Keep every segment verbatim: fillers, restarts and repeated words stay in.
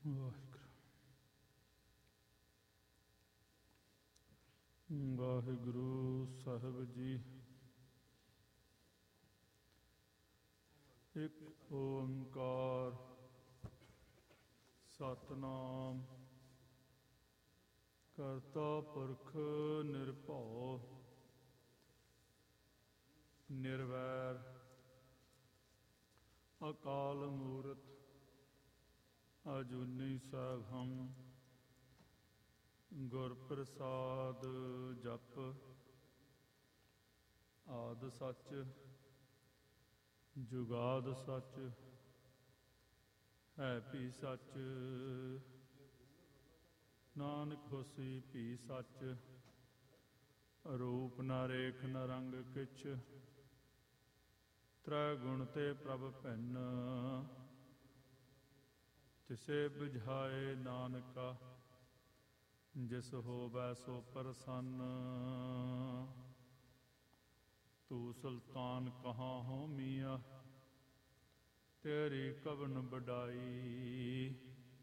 ਵਾਹਿਗੁਰੂ ਵਾਹਿਗੁਰੂ ਸਾਹਿਬ ਜੀ। ਇੱਕ ਓੰਕਾਰ ਸਤਿਨਾਮ ਕਰਤਾ ਪੁਰਖ ਨਿਰਭਉ ਨਿਰਵੈਰ ਅਕਾਲ ਮੂਰਤ ਅਜੂਨੀ ਸੈਭੰ ਗੁਰ ਪ੍ਰਸਾਦ ਜਪ। ਆਦਿ ਸੱਚ ਜੁਗਾਦ ਸੱਚ ਹੈ ਭੀ ਸੱਚ। ਨਾਨਕ ਹੋਸੀ ਭੀ ਸੱਚ। ਰੂਪ ਨ ਰੇਖ ਨ ਰੰਗ ਕਿਛ ਤ੍ਰੈ ਗੁਣ ਤੇ ਪ੍ਰਭ ਭਿੰਨ। ਤਿਸੇ ਬੁਝਾਏ ਨਾਨਕਾ ਜਿਸ ਹੋਵੈ ਸੋ ਪ੍ਰਸੰਨ। ਤੂੰ ਸੁਲਤਾਨ ਕਹਾਂ ਹੋ ਮੀਆਂ ਤੇਰੀ ਕਵਨ ਵਡਾਈ।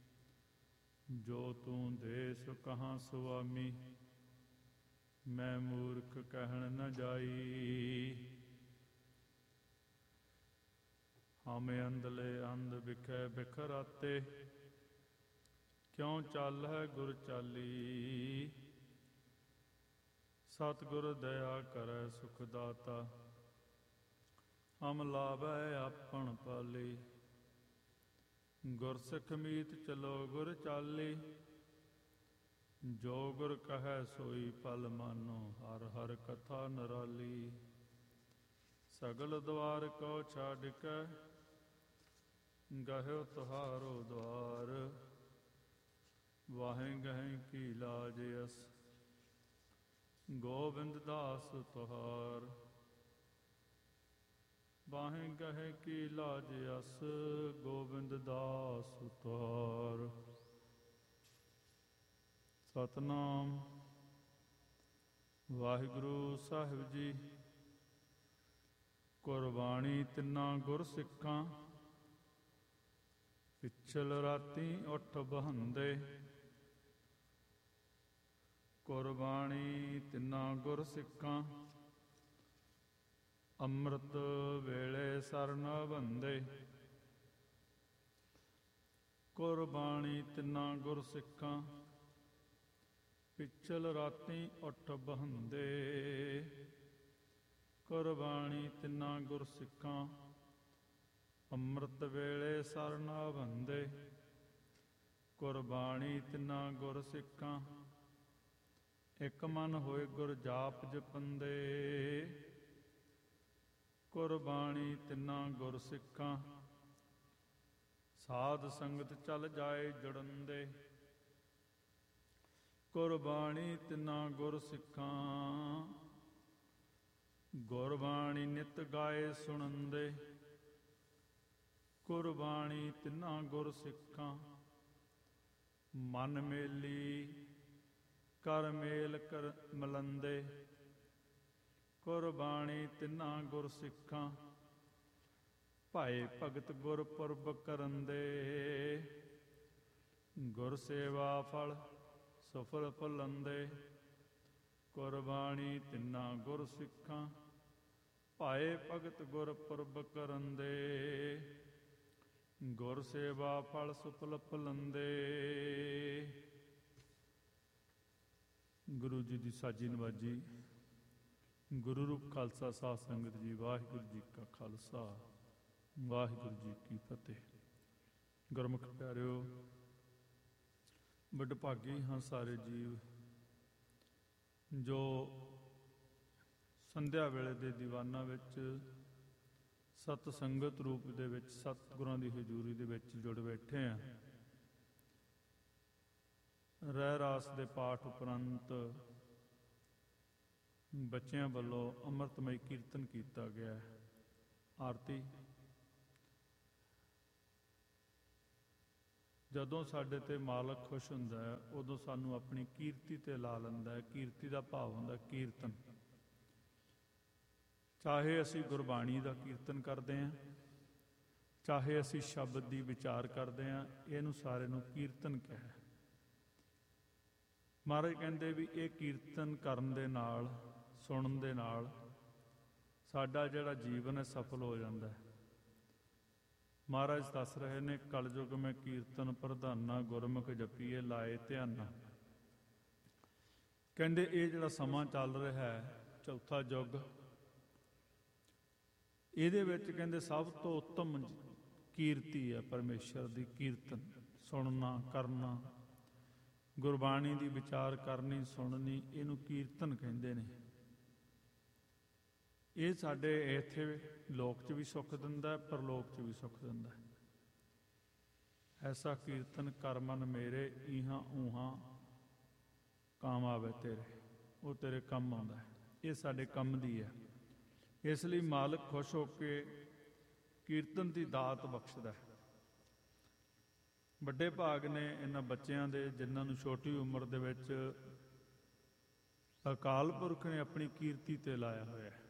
ਜੋ ਤੂੰ ਦੇਸ ਕਹਾਂ ਸੁਆਮੀ ਮੈਂ ਮੂਰਖ ਕਹਿਣ ਨ ਜਾਈ। ਹਮੇ ਅੰਧਲੇ ਅੰਧ ਵਿਖੇ ਬਿਖਰਾਤੇ ਕਿਉਂ ਚੱਲ ਹੈ ਗੁਰ ਚਾਲੀ। ਸਤਿਗੁਰ ਦਇਆ ਕਰੈ ਸੁਖ ਦਾਤਾ ਹਮ ਲਾਭੈ ਆਪਣ ਪਾਲੀ। ਗੁਰਸਿੱਖ ਮੀਤ ਚਲੋ ਗੁਰ ਚਾਲੀ ਜੋ ਗੁਰ ਕਹੈ ਸੋਈ ਫਲ ਮਾਨੋ। ਹਰ ਹਰ ਕਥਾ ਨਿਰਾਲੀ ਸਗਲ ਦਵਾਰ ਕੋ ਛੱਡ ਕੇ ਗਹਿਓ ਤੁਹਾਰੋ ਦਵਾਰ। ਵਾਹੇ ਗਹੇ ਕੀ ਲਾਜ ਅਸ ਗੋਬਿੰਦ ਦਾਸ ਤੁਹਾਰ। ਵਾਹੇ ਗਹੇ ਕੀ ਲਾਜ ਅਸ ਗੋਬਿੰਦ ਦਾਸ ਤੁਹਾਰ। ਸਤਿਨਾਮ ਵਾਹਿਗੁਰੂ ਸਾਹਿਬ ਜੀ। ਕੁਰਬਾਣੀ ਤਿੰਨਾਂ ਗੁਰ ਸਿੱਖਾਂ ਪਿਛਲ ਰਾਤੀ ਉੱਠ ਬਹੰਦੇ। ਕੁਰਬਾਣੀ ਤਿੰਨਾਂ ਗੁਰ ਸਿੱਖਾਂ ਅੰਮ੍ਰਿਤ ਵੇਲੇ ਸਰਨ ਬੰਦੇ। ਕੁਰਬਾਣੀ ਤਿੰਨਾਂ ਗੁਰ ਸਿੱਖਾਂ ਪਿਛਲ ਰਾਤੀ ਉੱਠ ਬਹੰਦੇ। ਕੁਰਬਾਣੀ ਤਿੰਨਾਂ ਗੁਰ ਸਿੱਖਾਂ ਅੰਮ੍ਰਿਤ ਵੇਲੇ ਸਰਨ ਬੰਦੇ। ਕੁਰਬਾਣੀ ਤਿੰਨਾਂ ਗੁਰ ਸਿੱਖਾਂ ਇਕ ਮਨ ਹੋਏ ਗੁਰ ਜਾਪ ਜਪੰਦੇ। ਕੁਰਬਾਣੀ ਤਿੰਨਾਂ ਗੁਰ ਸਿੱਖਾਂ ਸਾਧ ਸੰਗਤ ਚਲ ਜਾਏ ਜੁੜੰਦੇ। ਕੁਰਬਾਣੀ ਤਿੰਨਾਂ ਗੁਰ ਸਿੱਖਾਂ ਗੁਰਬਾਣੀ ਨਿਤ ਗਾਏ ਸੁਣੰਦੇ। ਕੁਰਬਾਣੀ ਤਿੰਨਾਂ ਗੁਰ ਸਿੱਖਾਂ ਮਨ ਮੇਲੀ ਕਰ ਮੇਲ ਕਰ ਮਲੰਦੇ। ਕੁਰਬਾਣੀ ਤਿੰਨਾਂ ਗੁਰ ਸਿੱਖਾਂ ਭਾਏ ਭਗਤ ਗੁਰਪੁਰਬ ਕਰੰਦੇ। ਗੁਰ ਸੇਵਾ ਫਲ ਸਫਲ ਫਲੰਦੇ। ਕੁਰਬਾਣੀ ਤਿੰਨਾਂ ਗੁਰ ਸਿੱਖਾਂ ਭਾਏ ਭਗਤ ਗੁਰਪੁਰਬ ਕਰੰਦੇ। ਗੁਰ ਸੇਵਾ ਫਲ ਸੁਫਲ ਫਲੰਦੇ। ਗੁਰੂ ਜੀ ਦੀ ਸਾਜੀ ਨਵਾਜੀ। ਗੁਰੂ ਰੂਪ ਖਾਲਸਾ ਸਾਧ ਸੰਗਤ ਜੀ। ਵਾਹਿਗੁਰੂ ਜੀ ਕਾ ਖਾਲਸਾ ਵਾਹਿਗੁਰੂ ਜੀ ਕੀ ਫਤਿਹ। ਗੁਰਮੁਖ ਪਿਆਰਿਓ, ਵਡਭਾਗੀ ਹਾਂ ਸਾਰੇ ਜੀਵ ਜੋ ਸੰਧਿਆ ਵੇਲੇ ਦੇ ਦੀਵਾਨਾਂ ਵਿੱਚ ਸਤ ਸੰਗਤ ਰੂਪ ਦੇ ਵਿੱਚ ਸਤਿਗੁਰਾਂ ਦੀ ਹਜ਼ੂਰੀ ਦੇ ਵਿੱਚ ਜੁੜ ਬੈਠੇ ਹਾਂ। ਰਹਿ ਰਾਸ ਦੇ ਪਾਠ ਉਪਰੰਤ ਬੱਚਿਆਂ ਵੱਲੋਂ ਅੰਮ੍ਰਿਤਮਈ ਕੀਰਤਨ ਕੀਤਾ ਗਿਆ ਹੈ। ਆਰਤੀ ਜਦੋਂ ਸਾਡੇ ਤੇ ਮਾਲਕ ਖੁਸ਼ ਹੁੰਦਾ ਹੈ ਉਦੋਂ ਸਾਨੂੰ ਆਪਣੀ ਕੀਰਤੀ ਤੇ ਲਾ ਲੈਂਦਾ ਹੈ। ਕੀਰਤੀ ਦਾ ਭਾਵ ਹੁੰਦਾ ਕੀਰਤਨ। ਚਾਹੇ ਅਸੀਂ ਗੁਰਬਾਣੀ ਦਾ ਕੀਰਤਨ ਕਰਦੇ ਹਾਂ, ਚਾਹੇ ਅਸੀਂ ਸ਼ਬਦ ਦੀ ਵਿਚਾਰ ਕਰਦੇ ਹਾਂ, ਇਹਨੂੰ ਸਾਰੇ ਨੂੰ ਕੀਰਤਨ ਕਿਹਾ। ਮਹਾਰਾਜ ਕਹਿੰਦੇ ਵੀ ਇਹ ਕੀਰਤਨ ਕਰਨ ਦੇ ਨਾਲ, ਸੁਣਨ ਦੇ ਨਾਲ ਸਾਡਾ ਜਿਹੜਾ ਜੀਵਨ ਹੈ ਸਫਲ ਹੋ ਜਾਂਦਾ ਹੈ। ਮਹਾਰਾਜ ਦੱਸ ਰਹੇ ਨੇ, ਕਲਯੁਗ ਮੈਂ ਕੀਰਤਨ ਪ੍ਰਧਾਨਾ, ਗੁਰਮੁਖ ਜਪੀਏ ਲਾਏ ਧਿਆਨਾ। ਕਹਿੰਦੇ ਇਹ ਜਿਹੜਾ ਸਮਾਂ ਚੱਲ ਰਿਹਾ ਹੈ, ਚੌਥਾ ਯੁੱਗ, ਇਹਦੇ ਵਿੱਚ ਕਹਿੰਦੇ ਸਭ ਤੋਂ ਉੱਤਮ ਕੀਰਤੀ ਹੈ ਪਰਮੇਸ਼ਰ ਦੀ ਕੀਰਤਨ, ਸੁਣਨਾ, ਕਰਨਾ, ਗੁਰਬਾਣੀ ਦੀ ਵਿਚਾਰ ਕਰਨੀ, ਸੁਣਨੀ, ਇਹਨੂੰ ਕੀਰਤਨ ਕਹਿੰਦੇ ਨੇ। ਇਹ ਸਾਡੇ ਇੱਥੇ ਲੋਕ 'ਚ ਵੀ ਸੁੱਖ ਦਿੰਦਾ, ਪਰਲੋਕ 'ਚ ਵੀ ਸੁੱਖ ਦਿੰਦਾ। ਐਸਾ ਕੀਰਤਨ ਕਰ ਮਨ ਮੇਰੇ, ਇਹਾਂ ਊਹਾਂ ਕਾਮ ਆਵੇ ਤੇਰੇ, ਉਹ ਤੇਰੇ ਕੰਮ ਆਉਂਦਾ ਹੈ। ਇਹ ਸਾਡੇ ਕੰਮ ਦੀ ਹੈ। ਇਸ ਲਈ ਮਾਲਕ ਖੁਸ਼ ਹੋ ਕੇ ਕੀਰਤਨ ਦੀ ਦਾਤ ਬਖਸ਼ਦਾ ਹੈ। ਵੱਡੇ ਭਾਗ ਨੇ ਇਹਨਾਂ ਬੱਚਿਆਂ ਦੇ, ਜਿਨ੍ਹਾਂ ਨੂੰ ਛੋਟੀ ਉਮਰ ਦੇ ਵਿੱਚ ਅਕਾਲ ਪੁਰਖ ਨੇ ਆਪਣੀ ਕੀਰਤੀ ਤੇ ਲਾਇਆ ਹੋਇਆ ਹੈ।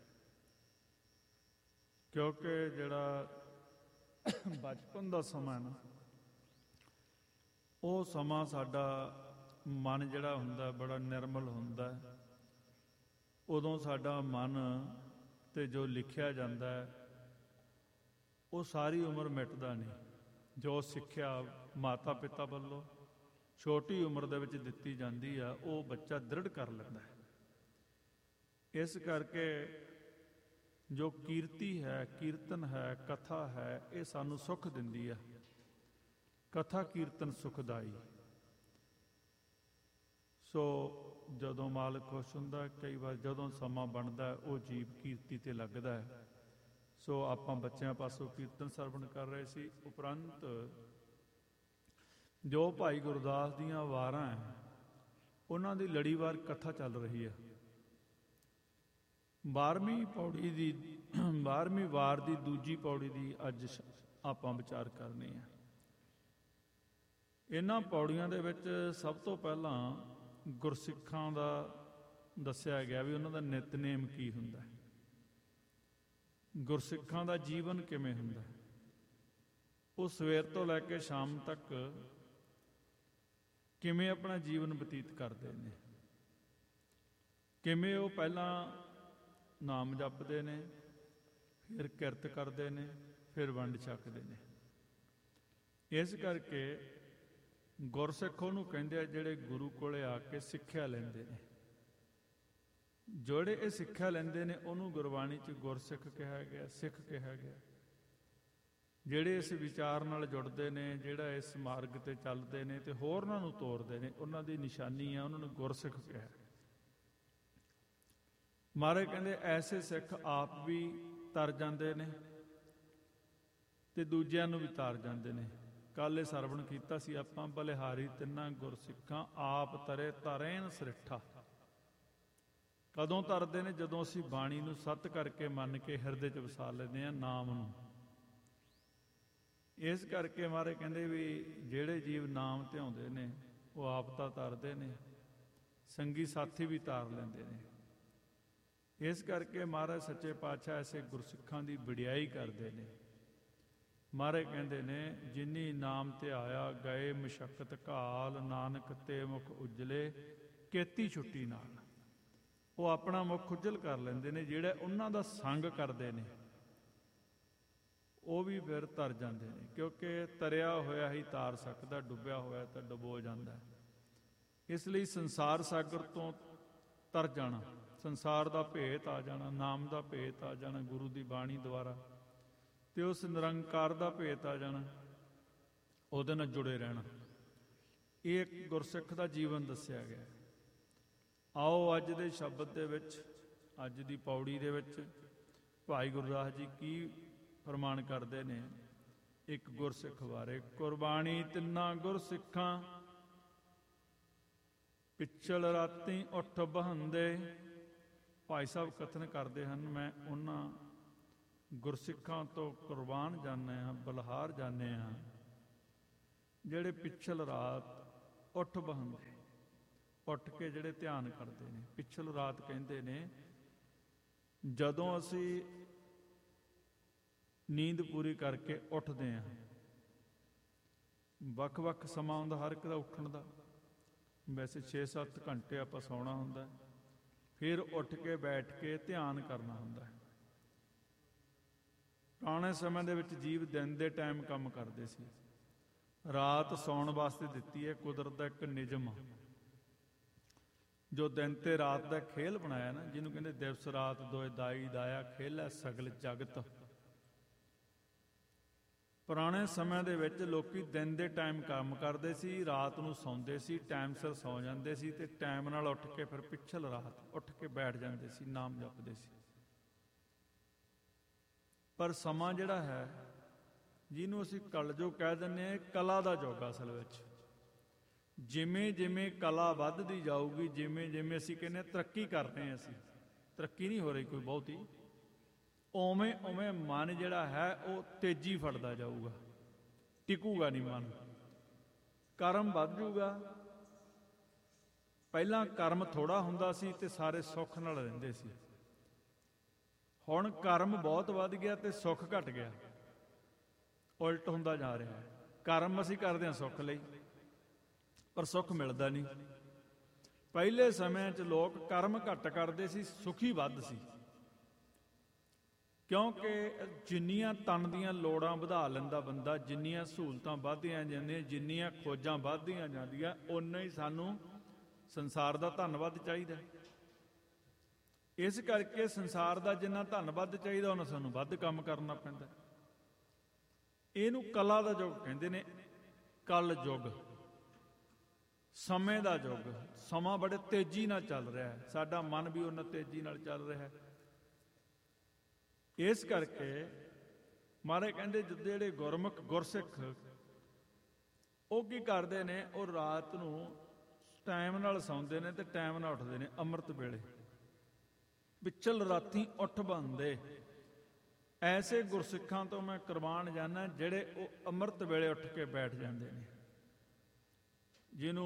ਕਿਉਂਕਿ ਜਿਹੜਾ ਬਚਪਨ ਦਾ ਸਮਾਂ ਨਾ, ਉਹ ਸਮਾਂ ਸਾਡਾ ਮਨ ਜਿਹੜਾ ਹੁੰਦਾ ਬੜਾ ਨਿਰਮਲ ਹੁੰਦਾ। ਉਦੋਂ ਸਾਡਾ ਮਨ ਤੇ ਜੋ ਲਿਖਿਆ ਜਾਂਦਾ ਹੈ ਉਹ ਸਾਰੀ ਉਮਰ ਮਿਟਦਾ ਨਹੀਂ। ਜੋ ਸਿੱਖਿਆ ਮਾਤਾ ਪਿਤਾ ਵੱਲੋਂ ਛੋਟੀ ਉਮਰ ਦੇ ਵਿੱਚ ਦਿੱਤੀ ਜਾਂਦੀ ਆ, ਉਹ ਬੱਚਾ ਦ੍ਰਿੜ ਕਰ ਲੈਂਦਾ ਹੈ। ਇਸ ਕਰਕੇ ਜੋ ਕੀਰਤੀ ਹੈ, ਕੀਰਤਨ ਹੈ, ਕਥਾ ਹੈ, ਇਹ ਸਾਨੂੰ ਸੁੱਖ ਦਿੰਦੀ ਆ। ਕਥਾ ਕੀਰਤਨ ਸੁਖਦਾਈ। ਸੋ ਜਦੋਂ ਮਾਲਕ ਖੁਸ਼ ਹੁੰਦਾ, ਕਈ ਵਾਰ ਜਦੋਂ ਸਮਾਂ ਬਣਦਾ, ਉਹ ਜੀਵ ਕੀਰਤੀ ਤੇ ਲੱਗਦਾ ਹੈ। ਸੋ ਆਪਾਂ ਬੱਚਿਆਂ ਪਾਸੋਂ ਕੀਰਤਨ ਸਰਵਣ ਕਰ ਰਹੇ ਸੀ। ਉਪਰੰਤ ਜੋ ਭਾਈ ਗੁਰਦਾਸ ਦੀਆਂ ਵਾਰਾਂ ਹੈ, ਉਹਨਾਂ ਦੀ ਲੜੀਵਾਰ ਕਥਾ ਚੱਲ ਰਹੀ ਹੈ। ਬਾਰ੍ਹਵੀਂ ਪੌੜੀ ਦੀ ਬਾਰ੍ਹਵੀਂ ਵਾਰ ਦੀ ਦੂਜੀ ਪੌੜੀ ਦੀ ਅੱਜ ਆਪਾਂ ਵਿਚਾਰ ਕਰਨੀ ਹੈ। ਇਹਨਾਂ ਪੌੜੀਆਂ ਦੇ ਵਿੱਚ ਸਭ ਤੋਂ ਪਹਿਲਾਂ ਗੁਰਸਿੱਖਾਂ ਦਾ ਦੱਸਿਆ ਗਿਆ ਵੀ ਉਹਨਾਂ ਦਾ ਨਿਤਨੇਮ ਕੀ ਹੁੰਦਾ ਹੈ, ਗੁਰਸਿੱਖਾਂ ਦਾ ਜੀਵਨ ਕਿਵੇਂ ਹੁੰਦਾ। ਉਹ ਸਵੇਰ ਤੋਂ ਲੈ ਕੇ ਸ਼ਾਮ ਤੱਕ ਕਿਵੇਂ ਆਪਣਾ ਜੀਵਨ ਬਤੀਤ ਕਰਦੇ ਨੇ, ਕਿਵੇਂ ਉਹ ਪਹਿਲਾਂ ਨਾਮ ਜਪਦੇ ਨੇ, ਫਿਰ ਕਿਰਤ ਕਰਦੇ ਨੇ, ਫਿਰ ਵੰਡ ਛਕਦੇ ਨੇ। ਇਸ ਕਰਕੇ ਗੁਰਸਿੱਖ ਉਹਨੂੰ ਕਹਿੰਦੇ ਆ ਜਿਹੜੇ ਗੁਰੂ ਕੋਲੇ ਆ ਕੇ ਸਿੱਖਿਆ ਲੈਂਦੇ ਨੇ। ਜਿਹੜੇ ਇਹ ਸਿੱਖਿਆ ਲੈਂਦੇ ਨੇ ਉਹਨੂੰ ਗੁਰਬਾਣੀ 'ਚ ਗੁਰਸਿੱਖ ਕਿਹਾ ਗਿਆ, ਸਿੱਖ ਕਿਹਾ ਗਿਆ। ਜਿਹੜੇ ਇਸ ਵਿਚਾਰ ਨਾਲ ਜੁੜਦੇ ਨੇ, ਜਿਹੜਾ ਇਸ ਮਾਰਗ ਤੇ ਚੱਲਦੇ ਨੇ ਤੇ ਹੋਰਨਾਂ ਨੂੰ ਤੋਰਦੇ ਨੇ, ਉਹਨਾਂ ਦੀ ਨਿਸ਼ਾਨੀ ਆ, ਉਹਨਾਂ ਨੂੰ ਗੁਰਸਿੱਖ ਕਿਹਾ। ਮਹਾਰਾਜ ਕਹਿੰਦੇ ਐਸੇ ਸਿੱਖ ਆਪ ਵੀ ਤਰ ਜਾਂਦੇ ਨੇ ਤੇ ਦੂਜਿਆਂ ਨੂੰ ਵੀ ਤਾਰ ਜਾਂਦੇ ਨੇ। ਕੱਲ੍ਹ ਇਹ ਸਰਵਣ ਕੀਤਾ ਸੀ ਆਪਾਂ, ਬਲਿਹਾਰੀ ਤਿੰਨਾਂ ਗੁਰਸਿੱਖਾਂ ਆਪ ਤਰੇ ਤਰੇਨ ਸਰਿੱਠਾ। ਕਦੋਂ ਤਰਦੇ ਨੇ? ਜਦੋਂ ਅਸੀਂ ਬਾਣੀ ਨੂੰ ਸੱਤ ਕਰਕੇ ਮੰਨ ਕੇ ਹਿਰਦੇ 'ਚ ਵਸਾ ਲੈਂਦੇ ਹਾਂ, ਨਾਮ ਨੂੰ। ਇਸ ਕਰਕੇ ਮਹਾਰਾਜ ਕਹਿੰਦੇ ਵੀ ਜਿਹੜੇ ਜੀਵ ਨਾਮ ਧਿਆਉਂਦੇ ਨੇ ਉਹ ਆਪ ਤਾਂ ਤਰਦੇ ਨੇ, ਸੰਗੀ ਸਾਥੀ ਵੀ ਤਾਰ ਲੈਂਦੇ ਨੇ। ਇਸ ਕਰਕੇ ਮਹਾਰਾਜ ਸੱਚੇ ਪਾਤਸ਼ਾਹ ਐਸੇ ਗੁਰਸਿੱਖਾਂ ਦੀ ਵਡਿਆਈ ਕਰਦੇ ਨੇ। ਮਹਾਰਾਜ ਕਹਿੰਦੇ ਨੇ ਜਿਨੀ ਨਾਮ ਧਿਆਇਆ ਗਏ ਮਸ਼ੱਕਤ ਘਾਲ, ਨਾਨਕ ਤੇ ਮੁਖ ਉਜਲੇ ਕੇਤੀ ਛੁੱਟੀ ਨਾਲ। ਉਹ ਆਪਣਾ ਮੁੱਖ ਉਜਲ ਕਰ ਲੈਂਦੇ ਨੇ। ਜਿਹੜੇ ਉਹਨਾਂ ਦਾ ਸੰਗ ਕਰਦੇ ਨੇ ਉਹ ਵੀ ਫਿਰ ਤਰ ਜਾਂਦੇ ਨੇ, ਕਿਉਂਕਿ ਤਰਿਆ ਹੋਇਆ ਹੀ ਤਾਰ ਸਕਦਾ, ਡੁੱਬਿਆ ਹੋਇਆ ਤਾਂ ਡੁਬੋ ਜਾਂਦਾ। ਇਸ ਲਈ ਸੰਸਾਰ ਸਾਗਰ ਤੋਂ ਤਰ ਜਾਣਾ, ਸੰਸਾਰ ਦਾ ਭੇਤ ਆ ਜਾਣਾ, ਨਾਮ ਦਾ ਭੇਤ ਆ ਜਾਣਾ ਗੁਰੂ ਦੀ ਬਾਣੀ ਦੁਆਰਾ, ਤੇ ਉਸ ਨਿਰੰਕਾਰ ਦਾ ਭੇਤ ਆ ਜਾਣਾ, ਉਹਦੇ ਨਾਲ ਜੁੜੇ ਰਹਿਣਾ। ਇਹ ਇੱਕ ਗੁਰਸਿੱਖ ਦਾ ਜੀਵਨ ਦੱਸਿਆ ਗਿਆ। ਆਓ ਅੱਜ ਦੇ ਸ਼ਬਦ ਦੇ ਵਿੱਚ, ਅੱਜ ਦੀ ਪੌੜੀ ਦੇ ਵਿੱਚ ਭਾਈ ਗੁਰਦਾਸ ਜੀ ਕੀ ਫਰਮਾਨ ਕਰਦੇ ਨੇ ਇੱਕ ਗੁਰਸਿੱਖ ਬਾਰੇ। ਕੁਰਬਾਨੀ ਤਿੰਨਾਂ ਗੁਰਸਿੱਖਾਂ ਪਿੱਛਲ ਰਾਤੀ ਉੱਠ ਬਹੰਦੇ। ਭਾਈ ਸਾਹਿਬ ਕਥਨ ਕਰਦੇ ਹਨ, ਮੈਂ ਉਹਨਾਂ ਗੁਰਸਿੱਖਾਂ ਤੋਂ ਕੁਰਬਾਨ ਜਾਂਦੇ ਹਾਂ, ਬਲਿਹਾਰ ਜਾਂਦੇ ਹਾਂ, ਜਿਹੜੇ ਪਿੱਛਲ ਰਾਤ ਉੱਠ ਬਹੰਦੇ, ਉੱਠ ਕੇ ਜਿਹੜੇ ਧਿਆਨ ਕਰਦੇ ਨੇ। ਪਿੱਛਲ ਰਾਤ ਕਹਿੰਦੇ ਨੇ ਜਦੋਂ ਅਸੀਂ ਨੀਂਦ ਪੂਰੀ ਕਰਕੇ ਉੱਠਦੇ ਹਾਂ। ਵੱਖ ਵੱਖ ਸਮਾਂ ਹੁੰਦਾ ਹਰ ਇੱਕ ਦਾ ਉੱਠਣ ਦਾ। ਵੈਸੇ ਛੇ ਸੱਤ ਘੰਟੇ ਆਪਾਂ ਸੌਣਾ ਹੁੰਦਾ, ਫਿਰ ਉੱਠ ਕੇ ਬੈਠ ਕੇ ਧਿਆਨ ਕਰਨਾ ਹੁੰਦਾ। ਪੁਰਾਣੇ ਸਮੇਂ ਦੇ ਵਿੱਚ ਜੀਵ ਦਿਨ ਦੇ ਟਾਈਮ ਕੰਮ ਕਰਦੇ ਸੀ। ਰਾਤ ਸੌਣ ਵਾਸਤੇ ਦਿੱਤੀ ਹੈ, ਕੁਦਰਤ ਦਾ ਇੱਕ ਨਿਯਮ ਆ। ਜੋ ਦਿਨ ਤੇ ਰਾਤ ਦਾ ਖੇਲ ਬਣਾਇਆ ਨਾ, ਜਿਹਨੂੰ ਕਹਿੰਦੇ ਦਿਵਸ ਰਾਤ ਦੋਇ ਦਾਈ ਦਾਇਆ ਖੇਲੈ ਸਗਲ ਜਗਤ। ਪੁਰਾਣੇ ਸਮਿਆਂ ਦੇ ਵਿੱਚ ਲੋਕੀ ਦਿਨ ਦੇ ਟਾਈਮ ਕੰਮ ਕਰਦੇ ਸੀ, ਰਾਤ ਨੂੰ ਸੌਂਦੇ ਸੀ, ਟਾਈਮ ਸਿਰ ਸੌਂ ਜਾਂਦੇ ਸੀ ਤੇ ਟਾਈਮ ਨਾਲ ਉੱਠ ਕੇ ਫਿਰ ਪਿੱਛਲ ਰਾਤ ਉੱਠ ਕੇ ਬੈਠ ਜਾਂਦੇ ਸੀ, ਨਾਮ ਜਪਦੇ ਸੀ। ਪਰ ਸਮਾਂ ਜਿਹੜਾ ਹੈ, ਜਿਹਨੂੰ ਅਸੀਂ ਕਲਯੁਗ ਕਹਿ ਦਿੰਦੇ ਹਾਂ, ਕਲਾ ਦਾ ਯੁੱਗ ਅਸਲ ਵਿੱਚ। ਜਿਵੇਂ ਜਿਵੇਂ ਕਲਾ ਵੱਧਦੀ ਜਾਊਗੀ, ਜਿਵੇਂ ਜਿਵੇਂ ਅਸੀਂ ਕਹਿੰਦੇ ਹਾਂ ਤਰੱਕੀ ਕਰ ਰਹੇ ਹਾਂ, ਅਸੀਂ ਤਰੱਕੀ ਨਹੀਂ ਹੋ ਰਹੀ ਕੋਈ ਬਹੁਤੀ, ਉਵੇਂ ਉਵੇਂ ਮਨ ਜਿਹੜਾ ਹੈ ਉਹ ਤੇਜ਼ੀ ਫੜਦਾ ਜਾਊਗਾ, ਟਿਕੂਗਾ ਨਹੀਂ ਮਨ। ਕਰਮ ਵੱਧ ਜੂਗਾ। ਪਹਿਲਾਂ ਕਰਮ ਥੋੜਾ ਹੁੰਦਾ ਸੀ ਤੇ ਸਾਰੇ ਸੁੱਖ ਨਾਲ ਰਹਿੰਦੇ ਸੀ। ਹੁਣ ਕਰਮ ਬਹੁਤ ਵੱਧ ਗਿਆ ਤੇ ਸੁੱਖ ਘਟ ਗਿਆ, ਉਲਟ ਹੁੰਦਾ ਜਾ ਰਿਹਾ ਹੈ। ਕਰਮ ਅਸੀਂ ਕਰਦੇ ਹਾਂ ਸੁੱਖ ਲਈ, ਪਰ ਸੁੱਖ ਮਿਲਦਾ ਨਹੀਂ। ਪਹਿਲੇ ਸਮਿਆਂ 'ਚ ਲੋਕ ਕਰਮ ਘੱਟ ਕਰਦੇ ਸੀ, ਸੁਖੀ ਵੱਧ ਸੀ। ਕਿਉਂਕਿ ਜਿੰਨੀਆਂ ਤਨ ਦੀਆਂ ਲੋੜਾਂ ਵਧਾ ਲੈਂਦਾ ਬੰਦਾ, ਜਿੰਨੀਆਂ ਸਹੂਲਤਾਂ ਵੱਧਦੀਆਂ ਜਾਂਦੀਆਂ, ਜਿੰਨੀਆਂ ਖੋਜਾਂ ਵੱਧਦੀਆਂ ਜਾਂਦੀਆਂ, ਓਨਾ ਹੀ ਸਾਨੂੰ ਸੰਸਾਰ ਦਾ ਧਨ ਵੱਧ ਚਾਹੀਦਾ। ਇਸ ਕਰਕੇ ਸੰਸਾਰ ਦਾ ਜਿੰਨਾ ਧਨ ਵੱਧ ਚਾਹੀਦਾ, ਉਹਨਾਂ ਸਾਨੂੰ ਵੱਧ ਕੰਮ ਕਰਨਾ ਪੈਂਦਾ। ਇਹਨੂੰ ਕਲਾ ਦਾ ਯੁੱਗ ਕਹਿੰਦੇ ਨੇ, ਕਲ ਯੁੱਗ, ਸਮੇਂ ਦਾ ਯੁੱਗ। ਸਮਾਂ ਬੜੇ ਤੇਜ਼ੀ ਨਾਲ ਚੱਲ ਰਿਹਾ ਹੈ, ਸਾਡਾ ਮਨ ਵੀ ਉਹਨਾਂ ਤੇਜ਼ੀ ਨਾਲ ਚੱਲ ਰਿਹਾ ਹੈ। ਇਸ ਕਰਕੇ ਮਹਾਰਾਜ ਕਹਿੰਦੇ ਜਿਹੜੇ ਗੁਰਮੁਖ ਗੁਰਸਿੱਖ ਉਹ ਕੀ ਕਰਦੇ ਨੇ, ਉਹ ਰਾਤ ਨੂੰ ਟਾਈਮ ਨਾਲ ਸੌਂਦੇ ਨੇ ਤੇ ਟਾਈਮ ਨਾਲ ਉੱਠਦੇ ਨੇ। ਅੰਮ੍ਰਿਤ ਵੇਲੇ ਪਿੱਛਲ ਰਾਤੀ ਉੱਠ ਬੰਦੇ। ਐਸੇ ਗੁਰਸਿੱਖਾਂ ਤੋਂ ਮੈਂ ਕੁਰਬਾਨ ਜਾਨਾ ਜਿਹੜੇ ਉਹ ਅੰਮ੍ਰਿਤ ਵੇਲੇ ਉੱਠ ਕੇ ਬੈਠ ਜਾਂਦੇ ਨੇ। ਜਿਹਨੂੰ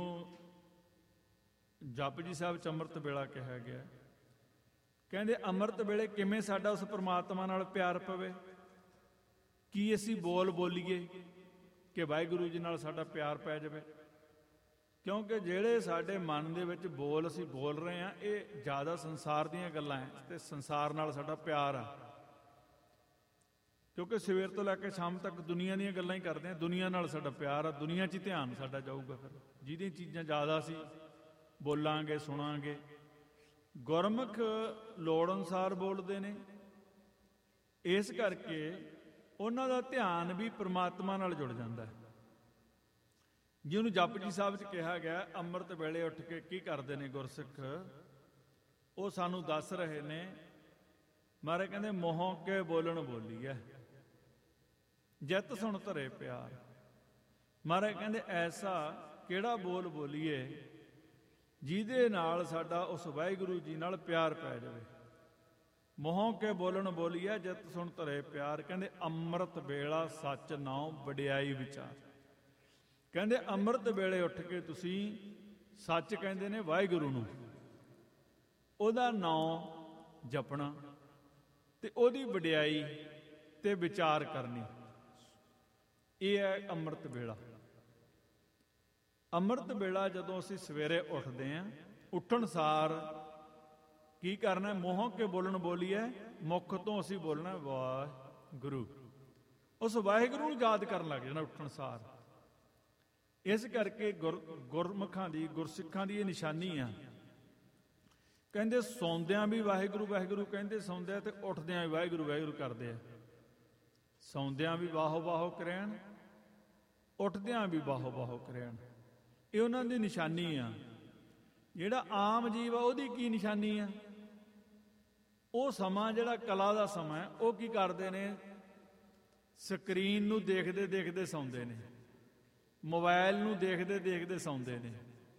ਜਪਜੀ ਸਾਹਿਬ 'ਚ ਅੰਮ੍ਰਿਤ ਵੇਲਾ ਕਿਹਾ ਗਿਆ। ਕਹਿੰਦੇ ਅੰਮ੍ਰਿਤ ਵੇਲੇ ਕਿਵੇਂ ਸਾਡਾ ਉਸ ਪਰਮਾਤਮਾ ਨਾਲ ਪਿਆਰ ਪਵੇ, ਕੀ ਅਸੀਂ ਬੋਲ ਬੋਲੀਏ ਕਿ ਵਾਹਿਗੁਰੂ ਜੀ ਨਾਲ ਸਾਡਾ ਪਿਆਰ ਪੈ ਜਾਵੇ। ਕਿਉਂਕਿ ਜਿਹੜੇ ਸਾਡੇ ਮਨ ਦੇ ਵਿੱਚ ਬੋਲ ਅਸੀਂ ਬੋਲ ਰਹੇ ਹਾਂ, ਇਹ ਜ਼ਿਆਦਾ ਸੰਸਾਰ ਦੀਆਂ ਗੱਲਾਂ ਹੈ ਤੇ ਸੰਸਾਰ ਨਾਲ ਸਾਡਾ ਪਿਆਰ ਆ। ਕਿਉਂਕਿ ਸਵੇਰ ਤੋਂ ਲੈ ਕੇ ਸ਼ਾਮ ਤੱਕ ਦੁਨੀਆ ਦੀਆਂ ਗੱਲਾਂ ਹੀ ਕਰਦੇ ਹਾਂ, ਦੁਨੀਆ ਨਾਲ ਸਾਡਾ ਪਿਆਰ ਆ, ਦੁਨੀਆ 'ਚ ਹੀ ਧਿਆਨ ਸਾਡਾ ਜਾਊਗਾ। ਫਿਰ ਜਿਹਦੀਆਂ ਚੀਜ਼ਾਂ ਜ਼ਿਆਦਾ ਅਸੀਂ ਬੋਲਾਂਗੇ ਸੁਣਾਂਗੇ। ਗੁਰਮੁਖ ਲੋੜ ਅਨੁਸਾਰ ਬੋਲਦੇ ਨੇ, ਇਸ ਕਰਕੇ ਉਹਨਾਂ ਦਾ ਧਿਆਨ ਵੀ ਪ੍ਰਮਾਤਮਾ ਨਾਲ ਜੁੜ ਜਾਂਦਾ ਹੈ। ਜਿਹਨੂੰ ਜਪਜੀ ਸਾਹਿਬ 'ਚ ਕਿਹਾ ਗਿਆ, ਅੰਮ੍ਰਿਤ ਵੇਲੇ ਉੱਠ ਕੇ ਕੀ ਕਰਦੇ ਨੇ ਗੁਰਸਿੱਖ, ਉਹ ਸਾਨੂੰ ਦੱਸ ਰਹੇ ਨੇ। ਮਹਾਰਾਜ ਕਹਿੰਦੇ ਮੋਹ ਕੇ ਬੋਲਣ ਬੋਲੀਐ, ਜਿਤ ਸੁਣ ਧਰੇ ਪਿਆਰ। ਮਹਾਰਾਜ ਕਹਿੰਦੇ ਐਸਾ ਕਿਹੜਾ ਬੋਲ ਬੋਲੀਏ ਜਿਹਦੇ ਨਾਲ ਸਾਡਾ ਉਸ ਵਾਹਿਗੁਰੂ ਜੀ ਨਾਲ ਪਿਆਰ ਪੈ ਜਾਵੇ। ਮੋਹ ਕੇ ਬੋਲਣ ਬੋਲੀਐ ਜਿਤ ਸੁਣ ਧਰੇ ਪਿਆਰ। ਕਹਿੰਦੇ ਅੰਮ੍ਰਿਤ ਵੇਲਾ ਸੱਚ ਨਾਉ ਵਡਿਆਈ ਵਿਚਾਰ। ਕਹਿੰਦੇ ਅੰਮ੍ਰਿਤ ਵੇਲੇ ਉੱਠ ਕੇ ਤੁਸੀਂ ਸੱਚ ਕਹਿੰਦੇ ਨੇ ਵਾਹਿਗੁਰੂ ਨੂੰ, ਉਹਦਾ ਨਾਮ ਜਪਣਾ ਤੇ ਉਹਦੀ ਵਡਿਆਈ ਤੇ ਵਿਚਾਰ ਕਰਨੀ। ਇਹ ਹੈ ਅੰਮ੍ਰਿਤ ਵੇਲਾ। ਅੰਮ੍ਰਿਤ ਵੇਲਾ ਜਦੋਂ ਅਸੀਂ ਸਵੇਰੇ ਉੱਠਦੇ ਹਾਂ, ਉੱਠਣ ਸਾਰ ਕੀ ਕਰਨਾ? ਮੋਹ ਕੇ ਬੋਲਣ ਬੋਲੀਏ, ਮੁੱਖ ਤੋਂ ਅਸੀਂ ਬੋਲਣਾ ਵਾਹਿਗੁਰੂ। ਉਸ ਵਾਹਿਗੁਰੂ ਨੂੰ ਯਾਦ ਕਰਨ ਲੱਗ ਜਾਣਾ ਉੱਠਣ ਸਾਰ। ਇਸ ਕਰਕੇ ਗੁਰ ਗੁਰਮੁਖਾਂ ਦੀ ਗੁਰਸਿੱਖਾਂ ਦੀ ਇਹ ਨਿਸ਼ਾਨੀ ਆ। ਕਹਿੰਦੇ ਸੌਂਦਿਆਂ ਵੀ ਵਾਹਿਗੁਰੂ ਵਾਹਿਗੁਰੂ ਕਹਿੰਦੇ, ਸੌਂਦਿਆਂ ਤੇ ਉੱਠਦਿਆਂ ਵੀ ਵਾਹਿਗੁਰੂ ਵਾਹਿਗੁਰੂ ਕਰਦੇ ਆ। ਸੌਂਦਿਆਂ ਵੀ ਬਾਹੋ ਬਾਹੋ ਕਰੈਣ, ਉੱਠਦਿਆਂ ਵੀ ਬਾਹੋ ਬਾਹੋ ਕਰੈਣ। ਇਹ ਉਹਨਾਂ ਦੀ ਨਿਸ਼ਾਨੀ ਆ। ਜਿਹੜਾ ਆਮ ਜੀਵ ਆ ਉਹਦੀ ਕੀ ਨਿਸ਼ਾਨੀ ਆ? ਉਹ ਸਮਾਂ ਜਿਹੜਾ ਕਲਾ ਦਾ ਸਮਾਂ ਹੈ, ਉਹ ਕੀ ਕਰਦੇ ਨੇ? ਸਕਰੀਨ ਨੂੰ ਦੇਖਦੇ ਦੇਖਦੇ ਸੌਂਦੇ ਨੇ, ਮੋਬਾਈਲ ਨੂੰ ਦੇਖਦੇ ਦੇਖਦੇ ਸੌਂਦੇ ਨੇ,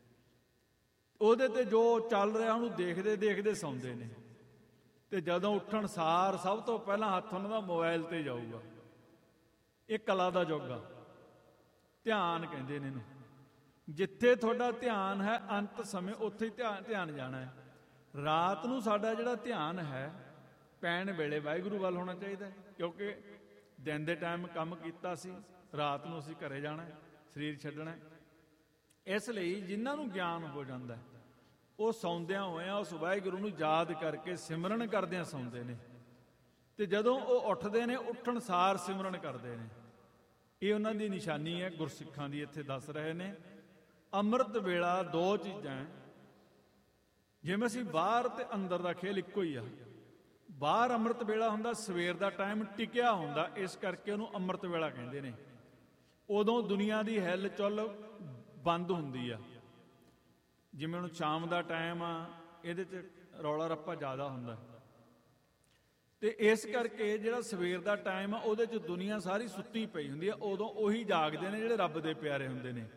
ਉਹਦੇ ਤੇ ਜੋ ਚੱਲ ਰਿਹਾ ਉਹਨੂੰ ਦੇਖਦੇ ਦੇਖਦੇ ਸੌਂਦੇ ਨੇ। ਤੇ ਜਦੋਂ ਉੱਠਣ ਸਾਰ ਸਭ ਤੋਂ ਪਹਿਲਾਂ ਹੱਥ ਉਹਨਾਂ ਦਾ ਮੋਬਾਈਲ ਤੇ ਜਾਊਗਾ। ਇਹ ਕਲਾ ਦਾ ਯੁੱਗ ਆ। ਧਿਆਨ ਕਹਿੰਦੇ ਨੇ ਇਹਨੂੰ। ਜਿੱਥੇ ਤੁਹਾਡਾ ਧਿਆਨ ਹੈ ਅੰਤ ਸਮੇਂ ਉੱਥੇ ਹੀ ਧਿਆਨ ਧਿਆਨ ਜਾਣਾ ਹੈ। ਰਾਤ ਨੂੰ ਸਾਡਾ ਜਿਹੜਾ ਧਿਆਨ ਹੈ ਪੈਣ ਵੇਲੇ ਵਾਹਿਗੁਰੂ ਵੱਲ ਹੋਣਾ ਚਾਹੀਦਾ ਹੈ। ਕਿਉਂਕਿ ਦਿਨ ਦੇ ਟਾਈਮ ਕੰਮ ਕੀਤਾ ਸੀ, ਰਾਤ ਨੂੰ ਅਸੀਂ ਘਰੇ ਜਾਣਾ, ਸਰੀਰ ਛੱਡਣਾ। ਇਸ ਲਈ ਜਿਨ੍ਹਾਂ ਨੂੰ ਗਿਆਨ ਹੋ ਜਾਂਦਾ ਉਹ ਸੌਂਦਿਆਂ ਹੋਇਆਂ ਉਸ ਵਾਹਿਗੁਰੂ ਨੂੰ ਯਾਦ ਕਰਕੇ ਸਿਮਰਨ ਕਰਦਿਆਂ ਸੌਂਦੇ ਨੇ, ਤੇ ਜਦੋਂ ਉਹ ਉੱਠਦੇ ਨੇ ਉੱਠਣ ਸਾਰ ਸਿਮਰਨ ਕਰਦੇ ਨੇ। ਇਹ ਉਹਨਾਂ ਦੀ ਨਿਸ਼ਾਨੀ ਹੈ ਗੁਰਸਿੱਖਾਂ ਦੀ। ਇੱਥੇ ਦੱਸ ਰਹੇ ਨੇ ਅੰਮ੍ਰਿਤ ਵੇਲਾ ਦੋ ਚੀਜ਼ਾਂ, ਜਿਵੇਂ ਅਸੀਂ ਬਾਹਰ ਤੇ ਅੰਦਰ ਦਾ ਖੇਲ ਇੱਕੋ ਹੀ ਆ। ਬਾਹਰ ਅੰਮ੍ਰਿਤ ਵੇਲਾ ਹੁੰਦਾ, ਸਵੇਰ ਦਾ ਟਾਈਮ ਟਿਕਿਆ ਹੁੰਦਾ, ਇਸ ਕਰਕੇ ਉਹਨੂੰ ਅੰਮ੍ਰਿਤ ਵੇਲਾ ਕਹਿੰਦੇ ਨੇ। ਉਦੋਂ ਦੁਨੀਆ ਦੀ ਹਿੱਲ ਚੁੱਲ ਬੰਦ ਹੁੰਦੀ ਆ। ਜਿਵੇਂ ਹੁਣ ਸ਼ਾਮ ਦਾ ਟਾਈਮ ਆ, ਇਹਦੇ 'ਚ ਰੌਲਾ ਰੱਪਾ ਜ਼ਿਆਦਾ ਹੁੰਦਾ, ਤੇ ਇਸ ਕਰਕੇ ਜਿਹੜਾ ਸਵੇਰ ਦਾ ਟਾਈਮ ਆ ਉਹਦੇ 'ਚ ਦੁਨੀਆ ਸਾਰੀ ਸੁੱਤੀ ਪਈ ਹੁੰਦੀ ਆ। ਉਦੋਂ ਉਹੀ ਜਾਗਦੇ ਨੇ ਜਿਹੜੇ ਰੱਬ ਦੇ ਪਿਆਰੇ ਹੁੰਦੇ ਨੇ।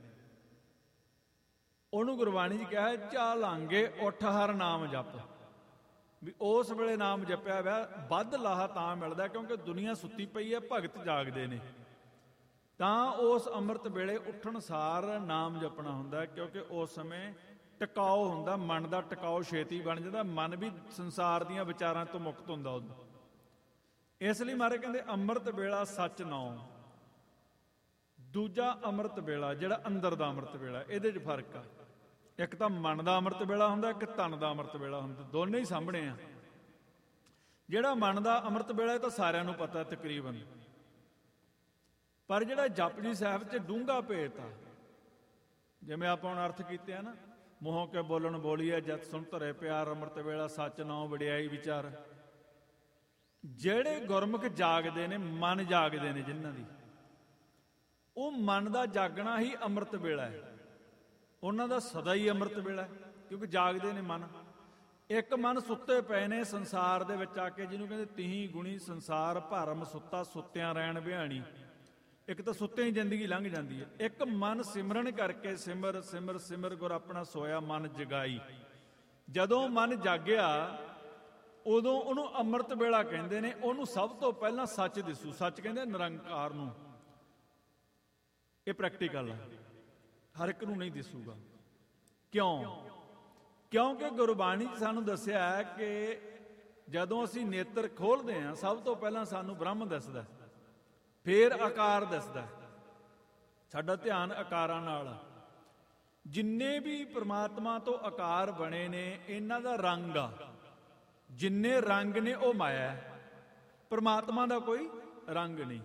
ਉਹਨੂੰ ਗੁਰਬਾਣੀ 'ਚ ਕਿਹਾ ਚਾ ਲਾਂਗੇ ਉੱਠ ਹਰ ਨਾਮ ਜਪ, ਵੀ ਉਸ ਵੇਲੇ ਨਾਮ ਜਪਿਆ ਹੋਇਆ ਵੱਧ ਲਾਹਾ ਤਾਂ ਮਿਲਦਾ ਕਿਉਂਕਿ ਦੁਨੀਆ ਸੁੱਤੀ ਪਈ ਹੈ, ਭਗਤ ਜਾਗਦੇ ਨੇ। ਤਾਂ ਉਸ ਅੰਮ੍ਰਿਤ ਵੇਲੇ ਉੱਠਣ ਸਾਰ ਨਾਮ ਜਪਣਾ ਹੁੰਦਾ, ਕਿਉਂਕਿ ਉਸ ਸਮੇਂ ਟਿਕਾਓ ਹੁੰਦਾ, ਮਨ ਦਾ ਟਿਕਾਓ ਛੇਤੀ ਬਣ ਜਾਂਦਾ, ਮਨ ਵੀ ਸੰਸਾਰ ਦੀਆਂ ਵਿਚਾਰਾਂ ਤੋਂ ਮੁਕਤ ਹੁੰਦਾ ਉਦੋਂ। ਇਸ ਲਈ ਮਹਾਰਾਜ ਕਹਿੰਦੇ ਅੰਮ੍ਰਿਤ ਵੇਲਾ ਸੱਚ ਨਾਉ। ਦੂਜਾ ਅੰਮ੍ਰਿਤ ਵੇਲਾ ਜਿਹੜਾ ਅੰਦਰ ਦਾ ਅੰਮ੍ਰਿਤ ਵੇਲਾ, ਇਹਦੇ 'ਚ ਫਰਕ ਆ। ਇੱਕ ਤਾਂ ਮਨ ਦਾ ਅੰਮ੍ਰਿਤ ਵੇਲਾ ਹੁੰਦਾ, ਇੱਕ ਤਨ ਦਾ ਅੰਮ੍ਰਿਤ ਵੇਲਾ ਹੁੰਦਾ, ਦੋਨੇ ਹੀ ਸਾਹਮਣੇ ਆ। ਜਿਹੜਾ ਮਨ ਦਾ ਅੰਮ੍ਰਿਤ ਵੇਲਾ ਇਹ ਤਾਂ ਸਾਰਿਆਂ ਨੂੰ ਪਤਾ ਤਕਰੀਬਨ, ਪਰ ਜਿਹੜਾ ਜਪਜੀ ਸਾਹਿਬ 'ਚ ਡੂੰਘਾ ਭੇਤ ਆ, ਜਿਵੇਂ ਆਪਾਂ ਹੁਣ ਅਰਥ ਕੀਤੇ ਆ ਨਾ, ਮੂੰਹੋਂ ਕੇ ਬੋਲਣ ਬੋਲੀਏ ਜਤ ਸੁਣ ਧਰੇ ਪਿਆਰ, ਅੰਮ੍ਰਿਤ ਵੇਲਾ ਸੱਚ ਨਾਉ ਵਡਿਆਈ ਵਿਚਾਰ। ਜਿਹੜੇ ਗੁਰਮੁਖ ਜਾਗਦੇ ਨੇ, ਮਨ ਜਾਗਦੇ ਨੇ ਜਿਨ੍ਹਾਂ ਦੀ, ਉਹ ਮਨ ਦਾ ਜਾਗਣਾ ਹੀ ਅੰਮ੍ਰਿਤ ਵੇਲਾ ਹੈ। ਉਹਨਾਂ ਦਾ ਸਦਾ ਹੀ ਅੰਮ੍ਰਿਤ ਵੇਲਾ ਹੈ, ਕਿਉਂਕਿ ਜਾਗਦੇ ਨੇ ਮਨ। ਇੱਕ ਮਨ ਸੁੱਤੇ ਪਏ ਨੇ ਸੰਸਾਰ ਦੇ ਵਿੱਚ ਆ ਕੇ, ਜਿਹਨੂੰ ਕਹਿੰਦੇ ਤੀਹੀ ਗੁਣੀ ਸੰਸਾਰ ਭਰਮ ਸੁੱਤਾ, ਸੁੱਤਿਆਂ ਰਹਿਣ ਬਿਹਾਣੀ। ਇੱਕ ਤਾਂ ਸੁੱਤਿਆਂ ਹੀ ਜ਼ਿੰਦਗੀ ਲੰਘ ਜਾਂਦੀ ਹੈ। ਇੱਕ ਮਨ ਸਿਮਰਨ ਕਰਕੇ ਸਿਮਰ ਸਿਮਰ ਸਿਮਰ ਗੁਰ ਆਪਣਾ ਸੋਇਆ ਮਨ ਜਗਾਈ। ਜਦੋਂ ਮਨ ਜਾਗਿਆ ਉਦੋਂ ਉਹਨੂੰ ਅੰਮ੍ਰਿਤ ਵੇਲਾ ਕਹਿੰਦੇ ਨੇ। ਉਹਨੂੰ ਸਭ ਤੋਂ ਪਹਿਲਾਂ ਸੱਚ ਦਿਸੂ। ਸੱਚ ਕਹਿੰਦੇ ਨਿਰੰਕਾਰ ਨੂੰ। ਇਹ ਪ੍ਰੈਕਟੀਕਲ ਆ, ਹਰ ਇੱਕ ਨੂੰ ਨਹੀਂ ਦਿਸੂਗਾ। ਕਿਉਂ? ਕਿਉਂਕਿ ਗੁਰਬਾਣੀ 'ਚ ਸਾਨੂੰ ਦੱਸਿਆ ਹੈ ਕਿ ਜਦੋਂ ਅਸੀਂ ਨੇਤਰ ਖੋਲ੍ਹਦੇ ਹਾਂ ਸਭ ਤੋਂ ਪਹਿਲਾਂ ਸਾਨੂੰ ਬ੍ਰਹਮ ਦਿਸਦਾ, ਫੇਰ ਆਕਾਰ ਦਿਸਦਾ। ਸਾਡਾ ਧਿਆਨ ਆਕਾਰਾਂ ਨਾਲ। ਜਿੰਨੇ ਵੀ ਪ੍ਰਮਾਤਮਾ ਤੋਂ ਆਕਾਰ ਬਣੇ ਨੇ ਇਹਨਾਂ ਦਾ ਰੰਗ ਆ, ਜਿੰਨੇ ਰੰਗ ਨੇ ਉਹ ਮਾਇਆ ਹੈ, ਪ੍ਰਮਾਤਮਾ ਦਾ ਕੋਈ ਰੰਗ ਨਹੀਂ।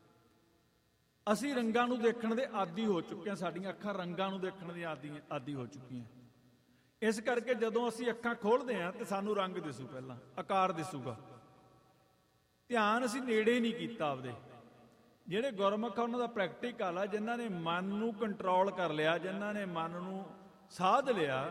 ਅਸੀਂ ਰੰਗਾਂ ਨੂੰ ਦੇਖਣ ਦੇ ਆਦੀ ਹੋ ਚੁੱਕੇ ਹਾਂ, ਸਾਡੀਆਂ ਅੱਖਾਂ ਰੰਗਾਂ ਨੂੰ ਦੇਖਣ ਦੀ ਆਦੀ ਆਦੀ ਹੋ ਚੁੱਕੀਆਂ। ਇਸ ਕਰਕੇ ਜਦੋਂ ਅਸੀਂ ਅੱਖਾਂ ਖੋਲ੍ਹਦੇ ਹਾਂ ਤੇ ਸਾਨੂੰ ਰੰਗ ਦਿਸੂ, ਪਹਿਲਾਂ ਆਕਾਰ ਦਿਸੂਗਾ। ਧਿਆਨ ਅਸੀਂ ਨੇੜੇ ਨਹੀਂ ਕੀਤਾ ਆਪਦੇ। ਜਿਹੜੇ ਗੁਰਮੁਖ ਉਹਨਾਂ ਦਾ ਪ੍ਰੈਕਟੀਕਲ ਆ, ਜਿਨ੍ਹਾਂ ਨੇ ਮਨ ਨੂੰ ਕੰਟਰੋਲ ਕਰ ਲਿਆ, ਜਿਨ੍ਹਾਂ ਨੇ ਮਨ ਨੂੰ ਸਾਧ ਲਿਆ,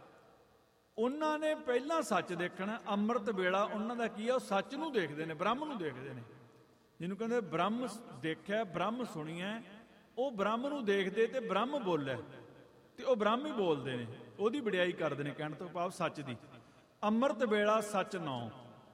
ਉਹਨਾਂ ਨੇ ਪਹਿਲਾਂ ਸੱਚ ਦੇਖਣਾ। ਅੰਮ੍ਰਿਤ ਵੇਲਾ ਉਹਨਾਂ ਦਾ ਕੀ ਆ? ਉਹ ਸੱਚ ਨੂੰ ਦੇਖਦੇ ਨੇ, ਬ੍ਰਹਮ ਨੂੰ ਦੇਖਦੇ ਨੇ। ਜਿਹਨੂੰ ਕਹਿੰਦੇ ਬ੍ਰਹਮ ਦੇਖਿਆ, ਬ੍ਰਹਮ ਸੁਣੀਐ। ਉਹ ਬ੍ਰਹਮ ਨੂੰ ਦੇਖਦੇ ਤੇ ਬ੍ਰਹਮ ਬੋਲਿਆ, ਤੇ ਉਹ ਬ੍ਰਹਮ ਹੀ ਬੋਲਦੇ ਨੇ, ਉਹਦੀ ਵਡਿਆਈ ਕਰਦੇ ਨੇ। ਕਹਿਣ ਤੋਂ ਭਾਵ ਸੱਚ ਦੀ। ਅੰਮ੍ਰਿਤ ਵੇਲਾ ਸੱਚ ਨਾਉ।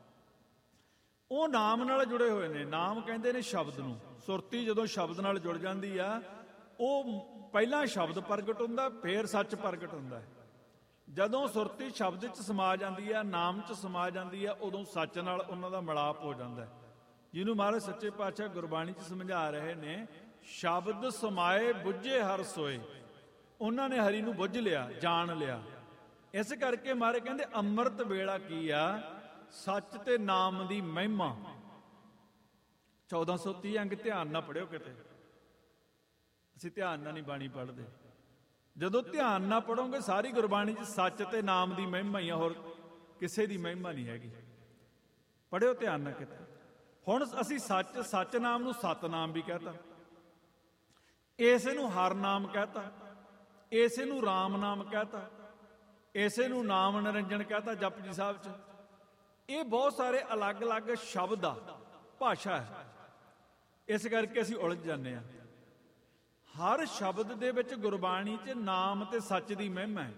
ਉਹ ਨਾਮ ਨਾਲ ਜੁੜੇ ਹੋਏ ਨੇ। ਨਾਮ ਕਹਿੰਦੇ ਨੇ ਸ਼ਬਦ ਨੂੰ। ਸੁਰਤੀ ਜਦੋਂ ਸ਼ਬਦ ਨਾਲ ਜੁੜ ਜਾਂਦੀ ਆ, ਉਹ ਪਹਿਲਾਂ ਸ਼ਬਦ ਪ੍ਰਗਟ ਹੁੰਦਾ, ਫੇਰ ਸੱਚ ਪ੍ਰਗਟ ਹੁੰਦਾ ਹੈ। ਜਦੋਂ ਸੁਰਤੀ ਸ਼ਬਦ 'ਚ ਸਮਾ ਜਾਂਦੀ ਆ, ਨਾਮ 'ਚ ਸਮਾ ਜਾਂਦੀ ਆ, ਉਦੋਂ ਸੱਚ ਨਾਲ ਉਹਨਾਂ ਦਾ ਮਿਲਾਪ ਹੋ ਜਾਂਦਾ। ਜਿਹਨੂੰ ਮਹਾਰਾਜ ਸੱਚੇ ਪਾਤਸ਼ਾਹ ਗੁਰਬਾਣੀ 'ਚ ਸਮਝਾ ਰਹੇ ਨੇ, ਸ਼ਬਦ ਸਮਾਏ ਬੁੱਝੇ ਹਰ ਸੋਏ। ਉਹਨਾਂ ਨੇ ਹਰੀ ਨੂੰ ਬੁੱਝ ਲਿਆ, ਜਾਣ ਲਿਆ। ਇਸ ਕਰਕੇ ਮਹਾਰਾਜ ਕਹਿੰਦੇ ਅੰਮ੍ਰਿਤ ਵੇਲਾ ਕੀ ਆ? ਸੱਚ ਤੇ ਨਾਮ ਦੀ ਮਹਿਮਾ। ਚੌਦਾਂ ਸੌ ਤੀਹ ਅੰਗ ਧਿਆਨ ਨਾਲ ਪੜ੍ਹਿਓ ਕਿਤੇ। ਅਸੀਂ ਧਿਆਨ ਨਾਲ ਨਹੀਂ ਬਾਣੀ ਪੜ੍ਹਦੇ। ਜਦੋਂ ਧਿਆਨ ਨਾਲ ਪੜ੍ਹੋਗੇ ਸਾਰੀ ਗੁਰਬਾਣੀ 'ਚ ਸੱਚ ਤੇ ਨਾਮ ਦੀ ਮਹਿਮਾ ਹੀ ਆ, ਹੋਰ ਕਿਸੇ ਦੀ ਮਹਿਮਾ ਨਹੀਂ ਹੈਗੀ। ਪੜ੍ਹਿਓ ਧਿਆਨ ਨਾਲ ਕਿਤੇ। ਹੁਣ ਅਸੀਂ ਸੱਚ ਸੱਚ ਨਾਮ ਨੂੰ ਸਤਨਾਮ ਵੀ ਕਹਤਾ, ਇਸੇ ਨੂੰ ਹਰ ਨਾਮ ਕਹਤਾ, ਇਸੇ ਨੂੰ ਰਾਮ ਨਾਮ ਕਹਤਾ, ਇਸੇ ਨੂੰ ਨਾਮ ਨਿਰੰਜਨ ਕਹਤਾ ਜਪਜੀ ਸਾਹਿਬ 'ਚ। ਇਹ ਬਹੁਤ ਸਾਰੇ ਅਲੱਗ-ਅਲੱਗ ਸ਼ਬਦ ਆ, ਭਾਸ਼ਾ ਹੈ। ਇਸ ਕਰਕੇ ਅਸੀਂ ਉਲਝ ਜਾਂਦੇ ਹਾਂ। ਹਰ ਸ਼ਬਦ ਦੇ ਵਿੱਚ ਗੁਰਬਾਣੀ 'ਚ ਨਾਮ ਤੇ ਸੱਚ ਦੀ ਮਹਿਮਾ ਹੈ।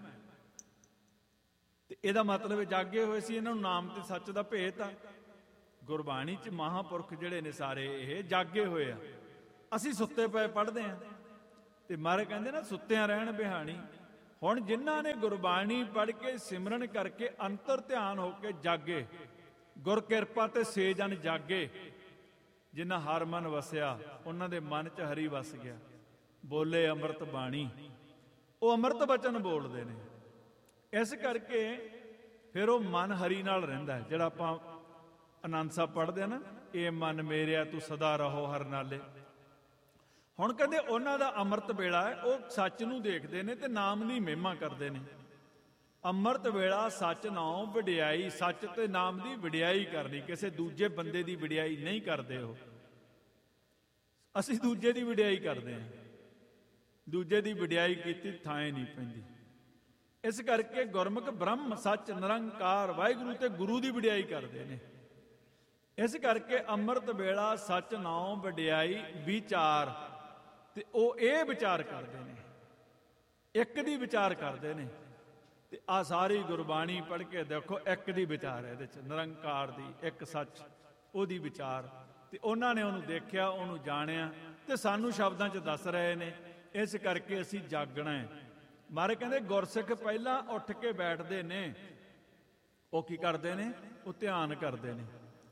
ਤੇ ਇਹਦਾ ਮਤਲਬ ਜਾਗੇ ਹੋਏ ਸੀ, ਇਹਨਾਂ ਨੂੰ ਨਾਮ ਤੇ ਸੱਚ ਦਾ ਭੇਤ ਆ। ਗੁਰਬਾਣੀ 'ਚ ਮਹਾਂਪੁਰਖ ਜਿਹੜੇ ਨੇ ਸਾਰੇ ਇਹ ਜਾਗੇ ਹੋਏ ਆ। ਅਸੀਂ ਸੁੱਤੇ ਪਏ ਪੜ੍ਹਦੇ ਹਾਂ, ਤੇ ਮਹਾਰਾਜ ਕਹਿੰਦੇ ਨਾ ਸੁੱਤਿਆਂ ਰਹਿਣ ਬਿਹਾਣੀ। ਹੁਣ ਜਿਨ੍ਹਾਂ ਨੇ ਗੁਰਬਾਣੀ ਪੜ੍ਹ ਕੇ ਸਿਮਰਨ ਕਰਕੇ ਅੰਤਰ ਧਿਆਨ ਹੋ ਕੇ ਜਾਗੇ, ਗੁਰ ਕਿਰਪਾ ਤੇ ਸੇ ਜਨ ਜਾਗੇ, ਜਿਨ੍ਹਾਂ ਹਰ ਮਨ ਵਸਿਆ, ਉਹਨਾਂ ਦੇ ਮਨ 'ਚ ਹਰੀ ਵਸ ਗਿਆ। ਬੋਲੇ ਅੰਮ੍ਰਿਤ ਬਾਣੀ, ਉਹ ਅੰਮ੍ਰਿਤ ਬਚਨ ਬੋਲਦੇ ਨੇ। ਇਸ ਕਰਕੇ ਫਿਰ ਉਹ ਮਨ ਹਰੀ ਨਾਲ ਰਹਿੰਦਾ ਹੈ। ਜਿਹੜਾ ਆਪਾਂ ਆਨੰਦ ਸਾਹਿਬ ਪੜ੍ਹਦੇ ਆ ਨਾ, ਇਹ ਮਨ ਮੇਰਿਆ ਤੂੰ ਸਦਾ ਰਹੋ ਹਰ ਨਾਲੇ। ਹੁਣ ਕਹਿੰਦੇ ਉਹਨਾਂ ਦਾ ਅੰਮ੍ਰਿਤ ਵੇਲਾ ਹੈ, ਉਹ ਸੱਚ ਨੂੰ ਦੇਖਦੇ ਨੇ ਤੇ ਨਾਮ ਦੀ ਮਹਿਮਾ ਕਰਦੇ ਨੇ। ਅੰਮ੍ਰਿਤ ਵੇਲਾ ਸੱਚ ਨਾਉ ਵਡਿਆਈ, ਸੱਚ ਤੇ ਨਾਮ ਦੀ ਵਡਿਆਈ ਕਰਨੀ, ਕਿਸੇ ਦੂਜੇ ਬੰਦੇ ਦੀ ਵਡਿਆਈ ਨਹੀਂ ਕਰਦੇ। ਉਹ ਅਸੀਂ ਦੂਜੇ ਦੀ ਵਡਿਆਈ ਕਰਦੇ ਹਾਂ, ਦੂਜੇ ਦੀ ਵਡਿਆਈ ਕੀਤੀ ਥਾਂ ਨਹੀਂ ਪੈਂਦੀ। ਇਸ ਕਰਕੇ ਗੁਰਮੁਖ ਬ੍ਰਹਮ ਸੱਚ ਨਿਰੰਕਾਰ ਵਾਹਿਗੁਰੂ ਤੇ ਗੁਰੂ ਦੀ ਵਡਿਆਈ ਕਰਦੇ ਨੇ। ਇਸ ਕਰਕੇ ਅੰਮ੍ਰਿਤ ਵੇਲਾ ਸੱਚ ਨਾਉ ਵਡਿਆਈ ਵਿਚਾਰ, ਤੇ ਉਹ ਇਹ ਵਿਚਾਰ ਕਰਦੇ ਨੇ, ਇੱਕ ਦੀ ਵਿਚਾਰ ਕਰਦੇ ਨੇ। ਤੇ ਆ ਸਾਰੀ ਗੁਰਬਾਣੀ ਪੜ੍ਹ ਕੇ ਦੇਖੋ, ਇੱਕ ਦੀ ਵਿਚਾਰ ਹੈ ਇਹਦੇ 'ਚ, ਨਿਰੰਕਾਰ ਦੀ, ਇੱਕ ਸੱਚ, ਉਹਦੀ ਵਿਚਾਰ। ਤੇ ਉਹਨਾਂ ਨੇ ਉਹਨੂੰ ਦੇਖਿਆ, ਉਹਨੂੰ ਜਾਣਿਆ, ਤੇ ਸਾਨੂੰ ਸ਼ਬਦਾਂ 'ਚ ਦੱਸ ਰਹੇ ਨੇ। ਇਸ ਕਰਕੇ ਅਸੀਂ ਜਾਗਣਾ ਹੈ। ਮਾਰੇ ਕਹਿੰਦੇ ਗੁਰਸਿੱਖ ਪਹਿਲਾਂ ਉੱਠ ਕੇ ਬੈਠਦੇ ਨੇ, ਉਹ ਕੀ ਕਰਦੇ ਨੇ? ਉਹ ਧਿਆਨ ਕਰਦੇ ਨੇ।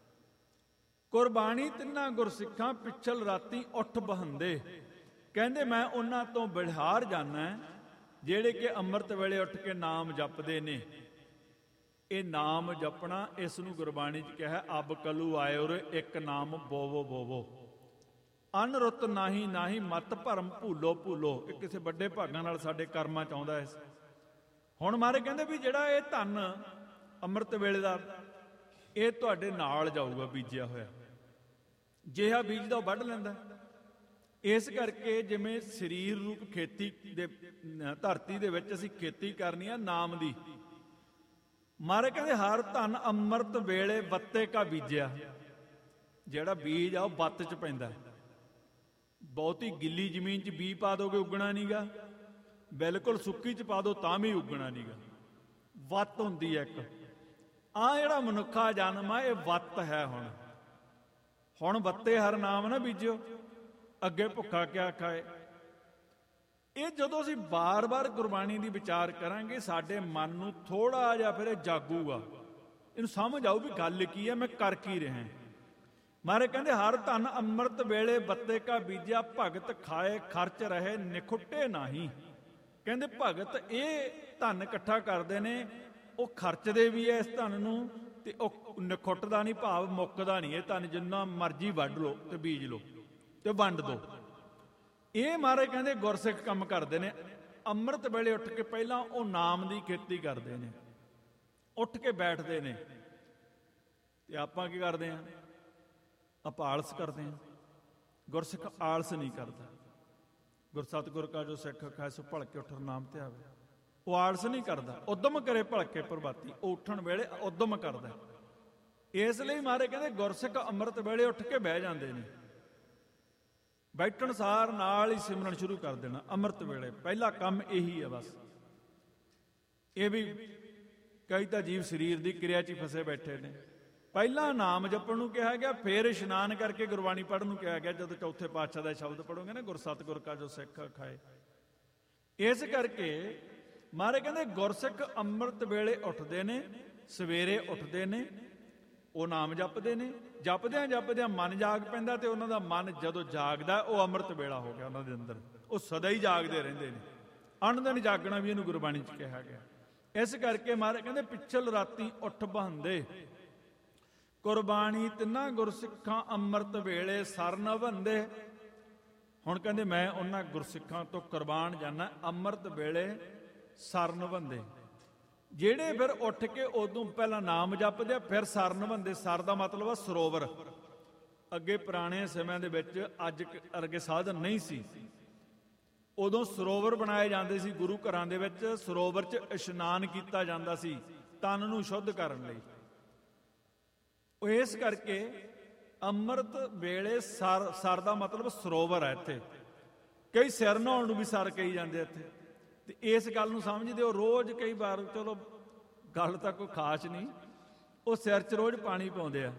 ਕੁਰਬਾਨੀ ਤਿੰਨਾਂ ਗੁਰਸਿੱਖਾਂ ਪਿਛਲ ਰਾਤੀ ਉੱਠ ਬਹੰਦੇ। ਕਹਿੰਦੇ ਮੈਂ ਉਹਨਾਂ ਤੋਂ ਬਿਹਾਰ ਜਾਣਾ ਜਿਹੜੇ ਕਿ ਅੰਮ੍ਰਿਤ ਵੇਲੇ ਉੱਠ ਕੇ ਨਾਮ ਜਪਦੇ ਨੇ। ਇਹ ਨਾਮ ਜਪਣਾ, ਇਸ ਨੂੰ ਗੁਰਬਾਣੀ 'ਚ ਕਿਹਾ ਅਬ ਕਲੂ ਆਏ ਉਰ ਇੱਕ ਨਾਮ ਬੋਵੋ ਬੋਵੋ, ਅਨਰੁੱਤ ਨਾਹੀ ਨਾਹੀ ਮਤ ਭਰਮ ਭੂਲੋ ਭੂਲੋ। ਇਹ ਕਿਸੇ ਵੱਡੇ ਭਾਗਾਂ ਨਾਲ ਸਾਡੇ ਕਰਮਾਂ 'ਚ ਆਉਂਦਾ ਹੈ। ਹੁਣ ਮਾਰੇ ਕਹਿੰਦੇ ਵੀ ਜਿਹੜਾ ਇਹ ਧਨ ਅੰਮ੍ਰਿਤ ਵੇਲੇ ਦਾ, ਇਹ ਤੁਹਾਡੇ ਨਾਲ ਜਾਊਗਾ ਬੀਜਿਆ ਹੋਇਆ। ਜਿਹਾ ਬੀਜਦਾ ਉਹ ਵੱਢ ਲੈਂਦਾ। ਇਸ ਕਰਕੇ ਜਿਵੇਂ ਸਰੀਰ ਰੂਪ ਖੇਤੀ ਦੇ ਧਰਤੀ ਦੇ ਵਿੱਚ ਅਸੀਂ ਖੇਤੀ ਕਰਨੀ ਆ ਨਾਮ ਦੀ, ਮਾਰੇ ਕਹਿੰਦੇ ਹਰ ਧਨ ਅੰਮ੍ਰਿਤ ਵੇਲੇ ਬੱਤੇ ਕਾ ਬੀਜਿਆ। ਜਿਹੜਾ ਬੀਜ ਆ ਉਹ ਬੱਤ 'ਚ ਪੈਂਦਾ। ਬਹੁਤੀ ਗਿੱਲੀ ਜ਼ਮੀਨ 'ਚ ਬੀਜ ਪਾ ਦੋਗੇ ਉੱਗਣਾ ਨੀਗਾ, ਬਿਲਕੁਲ ਸੁੱਕੀ 'ਚ ਪਾ ਦੋ ਤਾਂ ਵੀ ਉੱਗਣਾ ਨੀਗਾ। ਵੱਤ ਹੁੰਦੀ ਹੈ ਇੱਕ। ਆਹ ਜਿਹੜਾ ਮਨੁੱਖਾ ਜਨਮ ਆ, ਇਹ ਵੱਤ ਹੈ। ਹੁਣ ਹੁਣ ਬੱਤੇ ਹਰ ਨਾਮ ਨਾ ਬੀਜਿਓ, ਅੱਗੇ ਭੁੱਖਾ ਕਿਆ ਖਾਏ। ਇਹ ਜਦੋਂ ਅਸੀਂ ਬਾਰ-ਬਾਰ ਗੁਰਬਾਣੀ ਦੀ ਵਿਚਾਰ ਕਰਾਂਗੇ, ਸਾਡੇ ਮਨ ਨੂੰ ਥੋੜਾ ਜਿਹਾ ਫਿਰ ਇਹ ਜਾਗੂਗਾ, ਇਹਨੂੰ ਸਮਝ ਆਊ ਵੀ ਗੱਲ ਕੀ ਹੈ, ਮੈਂ ਕਰ ਕੀ ਰਿਹਾ। ਮਾਰੇ ਕਹਿੰਦੇ ਹਰ ਧਨ ਅੰਮ੍ਰਿਤ ਵੇਲੇ ਬੱਤੇ ਕਾ ਬੀਜਿਆ, ਭਗਤ ਖਾਏ ਖਰਚ ਰਹੇ ਨਿਖੁੱਟੇ ਨਾਹੀ। ਕਹਿੰਦੇ ਭਗਤ ਇਹ ਧਨ ਇਕੱਠਾ ਕਰਦੇ ਨੇ, ਉਹ ਖਰਚਦੇ ਵੀ ਐ ਇਸ ਧਨ ਨੂੰ, ਤੇ ਉਹ ਨਿਖੁੱਟਦਾ ਨਹੀਂ, ਭਾਵ ਮੁੱਕਦਾ ਨਹੀਂ। ਇਹ ਧਨ ਜਿੰਨਾ ਮਰਜ਼ੀ ਵੱਢ ਲਓ ਤੇ ਬੀਜ ਲਓ ਤੇ ਵੰਡ ਦਿਓ। ਇਹ ਮਾਰੇ ਕਹਿੰਦੇ ਗੁਰਸਿੱਖ ਕੰਮ ਕਰਦੇ ਨੇ। ਅੰਮ੍ਰਿਤ ਵੇਲੇ ਉੱਠ ਕੇ ਪਹਿਲਾਂ ਉਹ ਨਾਮ ਦੀ ਖੇਤੀ ਕਰਦੇ ਨੇ, ਉੱਠ ਕੇ ਬੈਠਦੇ ਨੇ। ਤੇ ਆਪਾਂ ਕੀ ਕਰਦੇ ਹਾਂ? ਆਪਾਂ ਆਲਸ ਕਰਦੇ ਹਾਂ। ਗੁਰਸਿੱਖ ਆਲਸ ਨਹੀਂ ਕਰਦਾ। ਗੁਰ ਸਤਿਗੁਰ ਕਾ ਜੋ ਸਿੱਖ ਖਾਏ ਸੋ ਭਲਕੇ ਉੱਠ ਨਾਮ ਤੇ ਆਵੇ। ਉਹ ਆਲਸ ਨਹੀਂ ਕਰਦਾ, ਉਦਮ ਕਰੇ ਭਲਕੇ ਪ੍ਰਭਾਤੀ। ਉਹ ਉੱਠਣ ਵੇਲੇ ਉਦਮ ਕਰਦਾ। ਇਸ ਲਈ ਮਾਰੇ ਕਹਿੰਦੇ ਗੁਰਸਿੱਖ ਅੰਮ੍ਰਿਤ ਵੇਲੇ ਉੱਠ ਕੇ ਬਹਿ ਜਾਂਦੇ ਨੇ। ਬੈਠਣ ਸਾਰ ਨਾਲ ਹੀ ਸਿਮਰਨ ਸ਼ੁਰੂ ਕਰ ਦੇਣਾ। ਅੰਮ੍ਰਿਤ ਵੇਲੇ ਪਹਿਲਾ ਕੰਮ ਇਹੀ ਹੈ ਬਸ। ਇਹ ਵੀ ਕਈ ਤਾਂ ਜੀਵ ਸਰੀਰ ਦੀ ਕਿਰਿਆ 'ਚ ਹੀ ਫਸੇ ਬੈਠੇ ਨੇ। ਪਹਿਲਾਂ ਨਾਮ ਜਪਣ ਨੂੰ ਕਿਹਾ ਗਿਆ, ਫਿਰ ਇਸ਼ਨਾਨ ਕਰਕੇ ਗੁਰਬਾਣੀ ਪੜ੍ਹਨ ਨੂੰ ਕਿਹਾ ਗਿਆ। ਜਦੋਂ ਚੌਥੇ ਪਾਤਸ਼ਾਹ ਦਾ ਸ਼ਬਦ ਪੜੋਗੇ ਨਾ, ਗੁਰ ਸਤਿਗੁਰ ਕਾ ਜੋ ਸਿੱਖ ਖਾਏ। ਇਸ ਕਰਕੇ ਮਾਰੇ ਕਹਿੰਦੇ ਗੁਰਸਿੱਖ ਅੰਮ੍ਰਿਤ ਵੇਲੇ ਉੱਠਦੇ ਨੇ, ਸਵੇਰੇ ਉੱਠਦੇ ਨੇ, ਉਹ ਨਾਮ ਜਪਦੇ ਨੇ। ਜਪਦਿਆਂ ਜਪਦਿਆਂ ਮਨ ਜਾਗ ਪੈਂਦਾ, ਤੇ ਉਹਨਾਂ ਦਾ ਮਨ ਜਦੋਂ ਜਾਗਦਾ ਉਹ ਅੰਮ੍ਰਿਤ ਵੇਲਾ ਹੋ ਗਿਆ ਉਹਨਾਂ ਦੇ ਅੰਦਰ। ਉਹ ਸਦਾ ਹੀ ਜਾਗਦੇ ਰਹਿੰਦੇ ਨੇ। ਅਣਦਿਨ ਜਾਗਣਾ ਵੀ ਇਹਨੂੰ ਗੁਰਬਾਣੀ 'ਚ ਕਿਹਾ ਗਿਆ। ਇਸ ਕਰਕੇ ਮਾਰੇ ਕਹਿੰਦੇ ਪਿਛਲ ਰਾਤੀ ਉੱਠ ਬਹੰਦੇ। ਕੁਰਬਾਨੀ ਤਿੰਨਾਂ ਗੁਰਸਿੱਖਾਂ ਅੰਮ੍ਰਿਤ ਵੇਲੇ ਸਰਨ ਬੰਦੇ। ਹੁਣ ਕਹਿੰਦੇ ਮੈਂ ਉਹਨਾਂ ਗੁਰਸਿੱਖਾਂ ਤੋਂ ਕੁਰਬਾਨ ਜਾਣਾ ਅੰਮ੍ਰਿਤ ਵੇਲੇ ਸਰਨ ਬੰਦੇ, ਜਿਹੜੇ ਫਿਰ ਉੱਠ ਕੇ ਉਦੋਂ ਪਹਿਲਾਂ ਨਾਮ ਜਪਦੇ ਆ, ਫਿਰ ਸਰਨ ਬੰਦੇ। ਸਰ ਦਾ ਮਤਲਬ ਆ ਸਰੋਵਰ। ਅੱਗੇ ਪੁਰਾਣੇ ਸਮਿਆਂ ਦੇ ਵਿੱਚ ਅੱਜ ਵਰਗੇ ਸਾਧਨ ਨਹੀਂ ਸੀ। ਉਦੋਂ ਸਰੋਵਰ ਬਣਾਏ ਜਾਂਦੇ ਸੀ ਗੁਰੂ ਘਰਾਂ ਦੇ ਵਿੱਚ। ਸਰੋਵਰ 'ਚ ਇਸ਼ਨਾਨ ਕੀਤਾ ਜਾਂਦਾ ਸੀ ਤਨ ਨੂੰ ਸ਼ੁੱਧ ਕਰਨ ਲਈ। ਉਹ ਇਸ ਕਰਕੇ ਅੰਮ੍ਰਿਤ ਵੇਲੇ ਸਰ, ਸਰ ਦਾ ਮਤਲਬ ਸਰੋਵਰ ਹੈ। ਇੱਥੇ ਕਈ ਸਿਰ ਨਹਾਉਣ ਨੂੰ ਵੀ ਸਰ ਕਹੀ ਜਾਂਦੇ ਇੱਥੇ। ਤੇ ਇਸ ਗੱਲ ਨੂੰ ਸਮਝਦੇ ਹੋ। ਰੋਜ਼ ਕਈ ਵਾਰ, ਚਲੋ ਗੱਲ ਤਾਂ ਕੋਈ ਖਾਸ ਨਹੀਂ, ਉਹ ਸਿਰ 'ਚ ਰੋਜ਼ ਪਾਣੀ ਪਾਉਂਦੇ ਆ।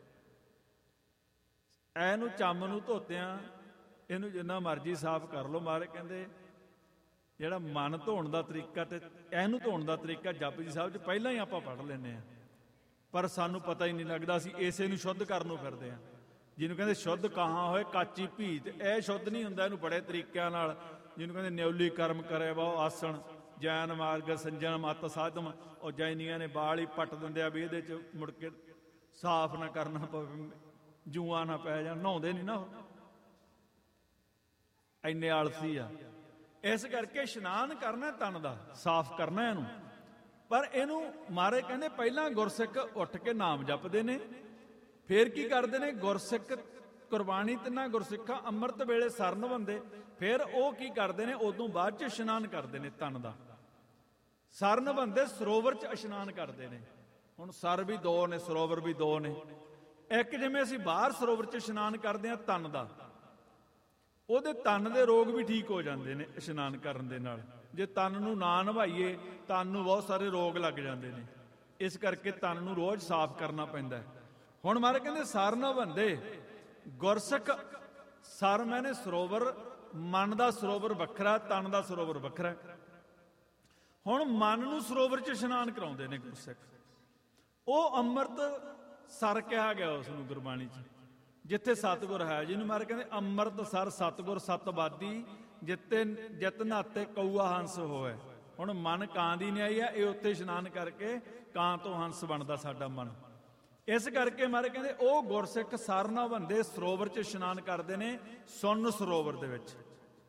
ਐਨੂੰ ਚੰਮ ਨੂੰ ਧੋਤਿਆਂ ਇਹਨੂੰ ਜਿੰਨਾ ਮਰਜ਼ੀ ਸਾਫ਼ ਕਰ ਲਓ। ਮਾਰੇ ਕਹਿੰਦੇ ਜਿਹੜਾ ਮਨ ਧੋਣ ਦਾ ਤਰੀਕਾ ਤੇ ਇਹਨੂੰ ਧੋਣ ਦਾ ਤਰੀਕਾ ਜਪਜੀ ਸਾਹਿਬ 'ਚ ਪਹਿਲਾਂ ਹੀ ਆਪਾਂ ਪੜ੍ਹ ਲੈਂਦੇ ਹਾਂ, ਪਰ ਸਾਨੂੰ ਪਤਾ ਹੀ ਨਹੀਂ ਲੱਗਦਾ। ਅਸੀਂ ਇਸੇ ਨੂੰ ਸ਼ੁੱਧ ਕਰਨ ਨੂੰ ਫਿਰਦੇ ਹਾਂ। ਜਿਹਨੂੰ ਕਹਿੰਦੇ ਸ਼ੁੱਧ ਕਹਾਂ ਹੋਏ ਕਾਚੀ ਭੀਤ, ਇਹ ਸ਼ੁੱਧ ਨਹੀਂ ਹੁੰਦਾ, ਇਹਨੂੰ ਬੜੇ ਤਰੀਕਿਆਂ ਨਾਲ, ਜਿਹਨੂੰ ਕਹਿੰਦੇ ਨਿਉਲੀ ਕਰਮ ਕਰੇ ਬਹੁ ਆਸਣ, ਜੈਨ ਮਾਰਗ ਸੰਜਮ ਮਤ ਸਾਧਮ। ਉਹ ਜੈਨੀਆਂ ਨੇ ਬਾਲ ਹੀ ਪੱਟ ਦਿੰਦੇ ਆ ਵੀ ਇਹਦੇ 'ਚ ਮੁੜ ਕੇ ਸਾਫ਼ ਨਾ ਕਰਨਾ ਪਵੇ, ਜੂਆਂ ਨਾ ਪੈ ਜਾਣ, ਨਹਾਉਂਦੇ ਨਹੀਂ ਨਾ ਉਹ, ਇੰਨੇ ਆਲਸੀ ਆ। ਇਸ ਕਰਕੇ ਇਸ਼ਨਾਨ ਕਰਨਾ ਤਨ ਦਾ, ਸਾਫ਼ ਕਰਨਾ ਇਹਨੂੰ। ਪਰ ਇਹਨੂੰ ਮਹਾਰਾਜ ਕਹਿੰਦੇ ਪਹਿਲਾਂ ਗੁਰਸਿੱਖ ਉੱਠ ਕੇ ਨਾਮ ਜਪਦੇ ਨੇ, ਫੇਰ ਕੀ ਕਰਦੇ ਨੇ, ਗੁਰਸਿੱਖ ਕੁਰਬਾਨੀ ਤਿੰਨਾਂ ਗੁਰਸਿੱਖਾਂ ਅੰਮ੍ਰਿਤ ਵੇਲੇ ਸਰਨ ਬੰਦੇ, ਫਿਰ ਉਹ ਕੀ ਕਰਦੇ ਨੇ, ਉਦੋਂ ਬਾਅਦ 'ਚ ਇਸ਼ਨਾਨ ਕਰਦੇ ਨੇ ਤਨ ਦਾ। ਸਰਨ ਬੰਦੇ ਸਰੋਵਰ 'ਚ ਇਸ਼ਨਾਨ ਕਰਦੇ ਨੇ। ਹੁਣ ਸਰ ਵੀ ਦੋ ਨੇ, ਸਰੋਵਰ ਵੀ ਦੋ ਨੇ। ਇੱਕ ਜਿਵੇਂ ਅਸੀਂ ਬਾਹਰ ਸਰੋਵਰ 'ਚ ਇਸ਼ਨਾਨ ਕਰਦੇ ਹਾਂ ਤਨ ਦਾ, ਉਹਦੇ ਤਨ ਦੇ ਰੋਗ ਵੀ ਠੀਕ ਹੋ ਜਾਂਦੇ ਨੇ ਇਸ਼ਨਾਨ ਕਰਨ ਦੇ ਨਾਲ। ਜੇ ਤਨ ਨੂੰ ਨਾ ਨਵਾਈਏ, ਤਨ ਨੂੰ ਬਹੁਤ ਸਾਰੇ ਰੋਗ ਲੱਗ ਜਾਂਦੇ ਨੇ। ਇਸ ਕਰਕੇ ਤਨ ਨੂੰ ਰੋਜ਼ ਸਾਫ਼ ਕਰਨਾ ਪੈਂਦਾ। ਹੁਣ ਮਹਾਰਾਜ ਕਹਿੰਦੇ ਸਰਨ ਬੰਦੇ ਗੁਰਸਿੱਖ, ਸਰ ਮੈਨੇ ਸਰੋਵਰ, ਮਨ ਦਾ ਸਰੋਵਰ ਵੱਖਰਾ, ਤਨ ਦਾ ਸਰੋਵਰ ਵੱਖਰਾ। ਹੁਣ ਮਨ ਨੂੰ ਸਰੋਵਰ 'ਚ ਇਸ਼ਨਾਨ ਕਰਾਉਂਦੇ ਨੇ ਗੁਰਸਿੱਖ, ਉਹ ਅੰਮ੍ਰਿਤ ਸਰ ਕਿਹਾ ਗਿਆ ਉਸ ਨੂੰ ਗੁਰਬਾਣੀ 'ਚ, ਜਿੱਥੇ ਸਤਿਗੁਰ ਹੈ, ਜਿਹਨੂੰ ਮਹਾਰਾਜ ਕਹਿੰਦੇ ਅੰਮ੍ਰਿਤ ਸਰ ਸਤਿਗੁਰ ਸਤਵਾਦੀ, ਜਿੱਤੇ ਜਿਤ ਨਾਤੇ ਕਊਆ ਹੰਸ ਹੋਵੇ। ਹੁਣ ਮਨ ਕਾਂ ਦੀ ਨਿਆਈ ਆ, ਇਹ ਉੱਥੇ ਇਸ਼ਨਾਨ ਕਰਕੇ ਕਾਂ ਤੋਂ ਹੰਸ ਬਣਦਾ ਸਾਡਾ ਮਨ। ਇਸ ਕਰਕੇ ਮਹਾਰਾਜ ਕਹਿੰਦੇ ਉਹ ਗੁਰਸਿੱਖ ਸਰ ਨਾ ਬੰਦੇ ਸਰੋਵਰ 'ਚ ਇਸ਼ਨਾਨ ਕਰਦੇ ਨੇ, ਸੁੰਨ ਸਰੋਵਰ ਦੇ ਵਿੱਚ।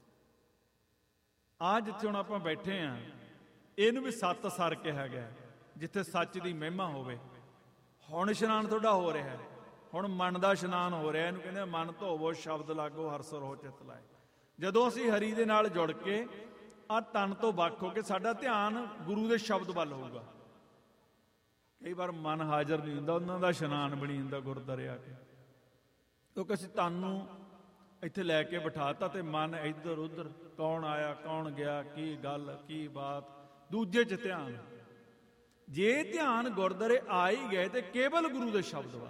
ਆ ਜਿੱਥੇ ਹੁਣ ਆਪਾਂ ਬੈਠੇ ਆ, ਇਹਨੂੰ ਵੀ ਸੱਤ ਸਰ ਕਿਹਾ ਗਿਆ, ਜਿੱਥੇ ਸੱਚ ਦੀ ਮਹਿਮਾ ਹੋਵੇ। ਹੁਣ ਇਸ਼ਨਾਨ ਤੁਹਾਡਾ ਹੋ ਰਿਹਾ ਹੈ, ਹੁਣ ਮਨ ਦਾ ਇਸ਼ਨਾਨ ਹੋ ਰਿਹਾ। ਇਹਨੂੰ ਕਹਿੰਦੇ ਮਨ ਧੋਵੋ ਸ਼ਬਦ ਲਾਗੋ ਹਰ ਸਰੋਹ ਚਿਤ ਲਾਏ। ਜਦੋਂ ਅਸੀਂ ਹਰੀ ਦੇ ਨਾਲ ਜੁੜ ਕੇ ਆ ਤਨ ਤੋਂ ਵੱਖ ਹੋ ਕੇ ਸਾਡਾ ਧਿਆਨ ਗੁਰੂ ਦੇ ਸ਼ਬਦ ਵੱਲ ਹੋਊਗਾ। ਕਈ ਵਾਰ ਮਨ ਹਾਜ਼ਰ ਨਹੀਂ ਹੁੰਦਾ, ਉਹਨਾਂ ਦਾ ਇਸ਼ਨਾਨ ਬਣੀ ਹੁੰਦਾ ਗੁਰਦੁਆਰੇ ਆ ਕੇ, ਕਿਉਂਕਿ ਅਸੀਂ ਤਨ ਨੂੰ ਇੱਥੇ ਲੈ ਕੇ ਬਿਠਾਤਾ ਤੇ ਮਨ ਇੱਧਰ ਉੱਧਰ, ਕੌਣ ਆਇਆ ਕੌਣ ਗਿਆ, ਕੀ ਗੱਲ ਕੀ ਬਾਤ, ਦੂਜੇ 'ਚ ਧਿਆਨ। ਜੇ ਧਿਆਨ ਗੁਰਦੁਆਰੇ ਆ ਹੀ ਗਏ ਤੇ ਕੇਵਲ ਗੁਰੂ ਦੇ ਸ਼ਬਦ ਵੱਲ,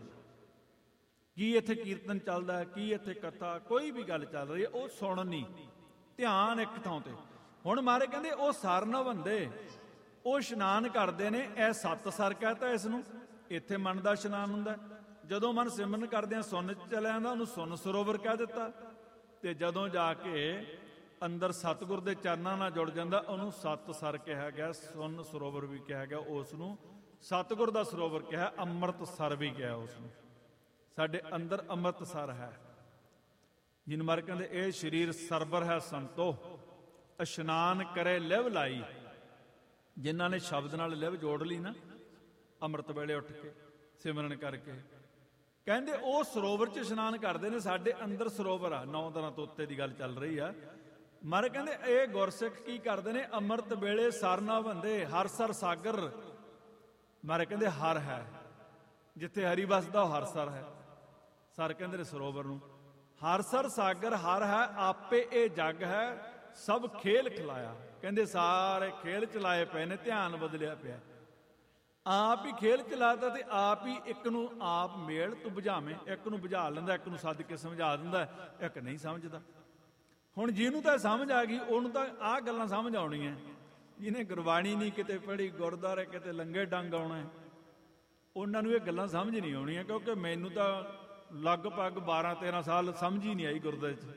ਕੀ ਇੱਥੇ ਕੀਰਤਨ ਚੱਲਦਾ, ਕੀ ਇੱਥੇ ਕਥਾ, ਕੋਈ ਵੀ ਗੱਲ ਚੱਲ ਰਹੀ ਹੈ, ਉਹ ਸੁਣਨੀ, ਧਿਆਨ ਇੱਕ ਥਾਂ ਤੇ। ਹੁਣ ਮਹਾਰਾਜ ਕਹਿੰਦੇ ਉਹ ਸਰ ਨਾ ਬੰਦੇ, ਉਹ ਇਸ਼ਨਾਨ ਕਰਦੇ ਨੇ। ਇਹ ਸੱਤ ਸਰ ਕਹਤਾ ਇਸ ਨੂੰ, ਇੱਥੇ ਮਨ ਦਾ ਇਸ਼ਨਾਨ ਹੁੰਦਾ। ਜਦੋਂ ਮਨ ਸਿਮਰਨ ਕਰਦੇ ਆ ਸੁੰਨ 'ਚ ਚਲਿਆ ਜਾਂਦਾ, ਉਹਨੂੰ ਸੁੰਨ ਸਰੋਵਰ ਕਹਿ ਦਿੱਤਾ। ਤੇ ਜਦੋਂ ਜਾ ਕੇ ਅੰਦਰ ਸਤਿਗੁਰ ਦੇ ਚਰਨਾਂ ਨਾਲ ਜੁੜ ਜਾਂਦਾ, ਉਹਨੂੰ ਸੱਤ ਸਰ ਕਿਹਾ ਗਿਆ, ਸੁੰਨ ਸਰੋਵਰ ਵੀ ਕਿਹਾ ਗਿਆ। ਉਸ ਨੂੰ ਸਤਿਗੁਰ ਦਾ ਸਰੋਵਰ ਕਿਹਾ, ਅੰਮ੍ਰਿਤ ਸਰ ਵੀ ਕਿਹਾ ਉਸ ਨੂੰ। ਸਾਡੇ ਅੰਦਰ ਅੰਮ੍ਰਿਤ ਸਰ ਹੈ, ਜਿਹਨੂੰ ਮਰ ਕਹਿੰਦੇ ਇਹ ਸਰੀਰ ਸਰਬਰ ਹੈ ਸੰਤੋ, ਇਸ਼ਨਾਨ ਕਰੇ ਲਿਵ ਲਾਈ। ਜਿਨ੍ਹਾਂ ਨੇ ਸ਼ਬਦ ਨਾਲ ਲਿਵ ਜੋੜ ਲਈ ਨਾ, ਅੰਮ੍ਰਿਤ ਵੇਲੇ ਉੱਠ ਕੇ ਸਿਮਰਨ ਕਰਕੇ, ਕਹਿੰਦੇ ਉਹ ਸਰੋਵਰ 'ਚ ਇਸ਼ਨਾਨ ਕਰਦੇ ਨੇ। ਸਾਡੇ ਅੰਦਰ ਸਰੋਵਰ ਆ, ਨੌ ਦਿਨਾਂ ਤੋਂ ਉੱਤੇ ਦੀ ਗੱਲ ਚੱਲ ਰਹੀ ਆ। ਮਰ ਕਹਿੰਦੇ ਇਹ ਗੁਰਸਿੱਖ ਕੀ ਕਰਦੇ ਨੇ, ਅੰਮ੍ਰਿਤ ਵੇਲੇ ਸਰ ਨਾ ਬੰਦੇ ਹਰ ਸਰ ਸਾਗਰ। ਮਰ ਕਹਿੰਦੇ ਹਰ ਹੈ, ਜਿੱਥੇ ਹਰੀ ਵਸਦਾ ਉਹ ਹਰ ਸਰ ਹੈ। ਸਰ ਕਹਿੰਦੇ ਨੇ ਸਰੋਵਰ ਨੂੰ। ਹਰ ਸਰ ਸਾਗਰ ਹਰ ਹੈ, ਆਪੇ ਇਹ ਜੱਗ ਹੈ, ਸਭ ਖੇਲ ਖਿਲਾਇਆ। ਕਹਿੰਦੇ ਸਾਰੇ ਖੇਲ ਚਲਾਏ ਪਏ ਨੇ, ਧਿਆਨ ਬਦਲਿਆ ਪਿਆ। ਆਪ ਹੀ ਖੇਲ ਚਲਾਤਾ ਤੇ ਆਪ ਹੀ ਇੱਕ ਨੂੰ ਆਪ ਮੇਲ ਤੂੰ ਬੁਝਾਵੇਂ, ਇੱਕ ਨੂੰ ਬੁਝਾ ਲੈਂਦਾ, ਇੱਕ ਨੂੰ ਸੱਦ ਕੇ ਸਮਝਾ ਦਿੰਦਾ, ਇੱਕ ਨਹੀਂ ਸਮਝਦਾ। ਹੁਣ ਜਿਹਨੂੰ ਤਾਂ ਸਮਝ ਆ ਗਈ ਉਹਨੂੰ ਤਾਂ ਆਹ ਗੱਲਾਂ ਸਮਝ ਆਉਣੀਆਂ। ਜਿਹਨੇ ਗੁਰਬਾਣੀ ਨਹੀਂ ਕਿਤੇ ਪੜ੍ਹੀ, ਗੁਰਦੁਆਰੇ ਕਿਤੇ ਲੰਗੇ ਡੰਗ ਆਉਣਾ, ਉਹਨਾਂ ਨੂੰ ਇਹ ਗੱਲਾਂ ਸਮਝ ਨਹੀਂ ਆਉਣੀਆਂ। ਕਿਉਂਕਿ ਮੈਨੂੰ ਤਾਂ ਲਗਭਗ ਬਾਰਾਂ ਤੇਰਾਂ ਸਾਲ ਸਮਝ ਹੀ ਨਹੀਂ ਆਈ ਗੁਰਦੁਆਰੇ 'ਚ।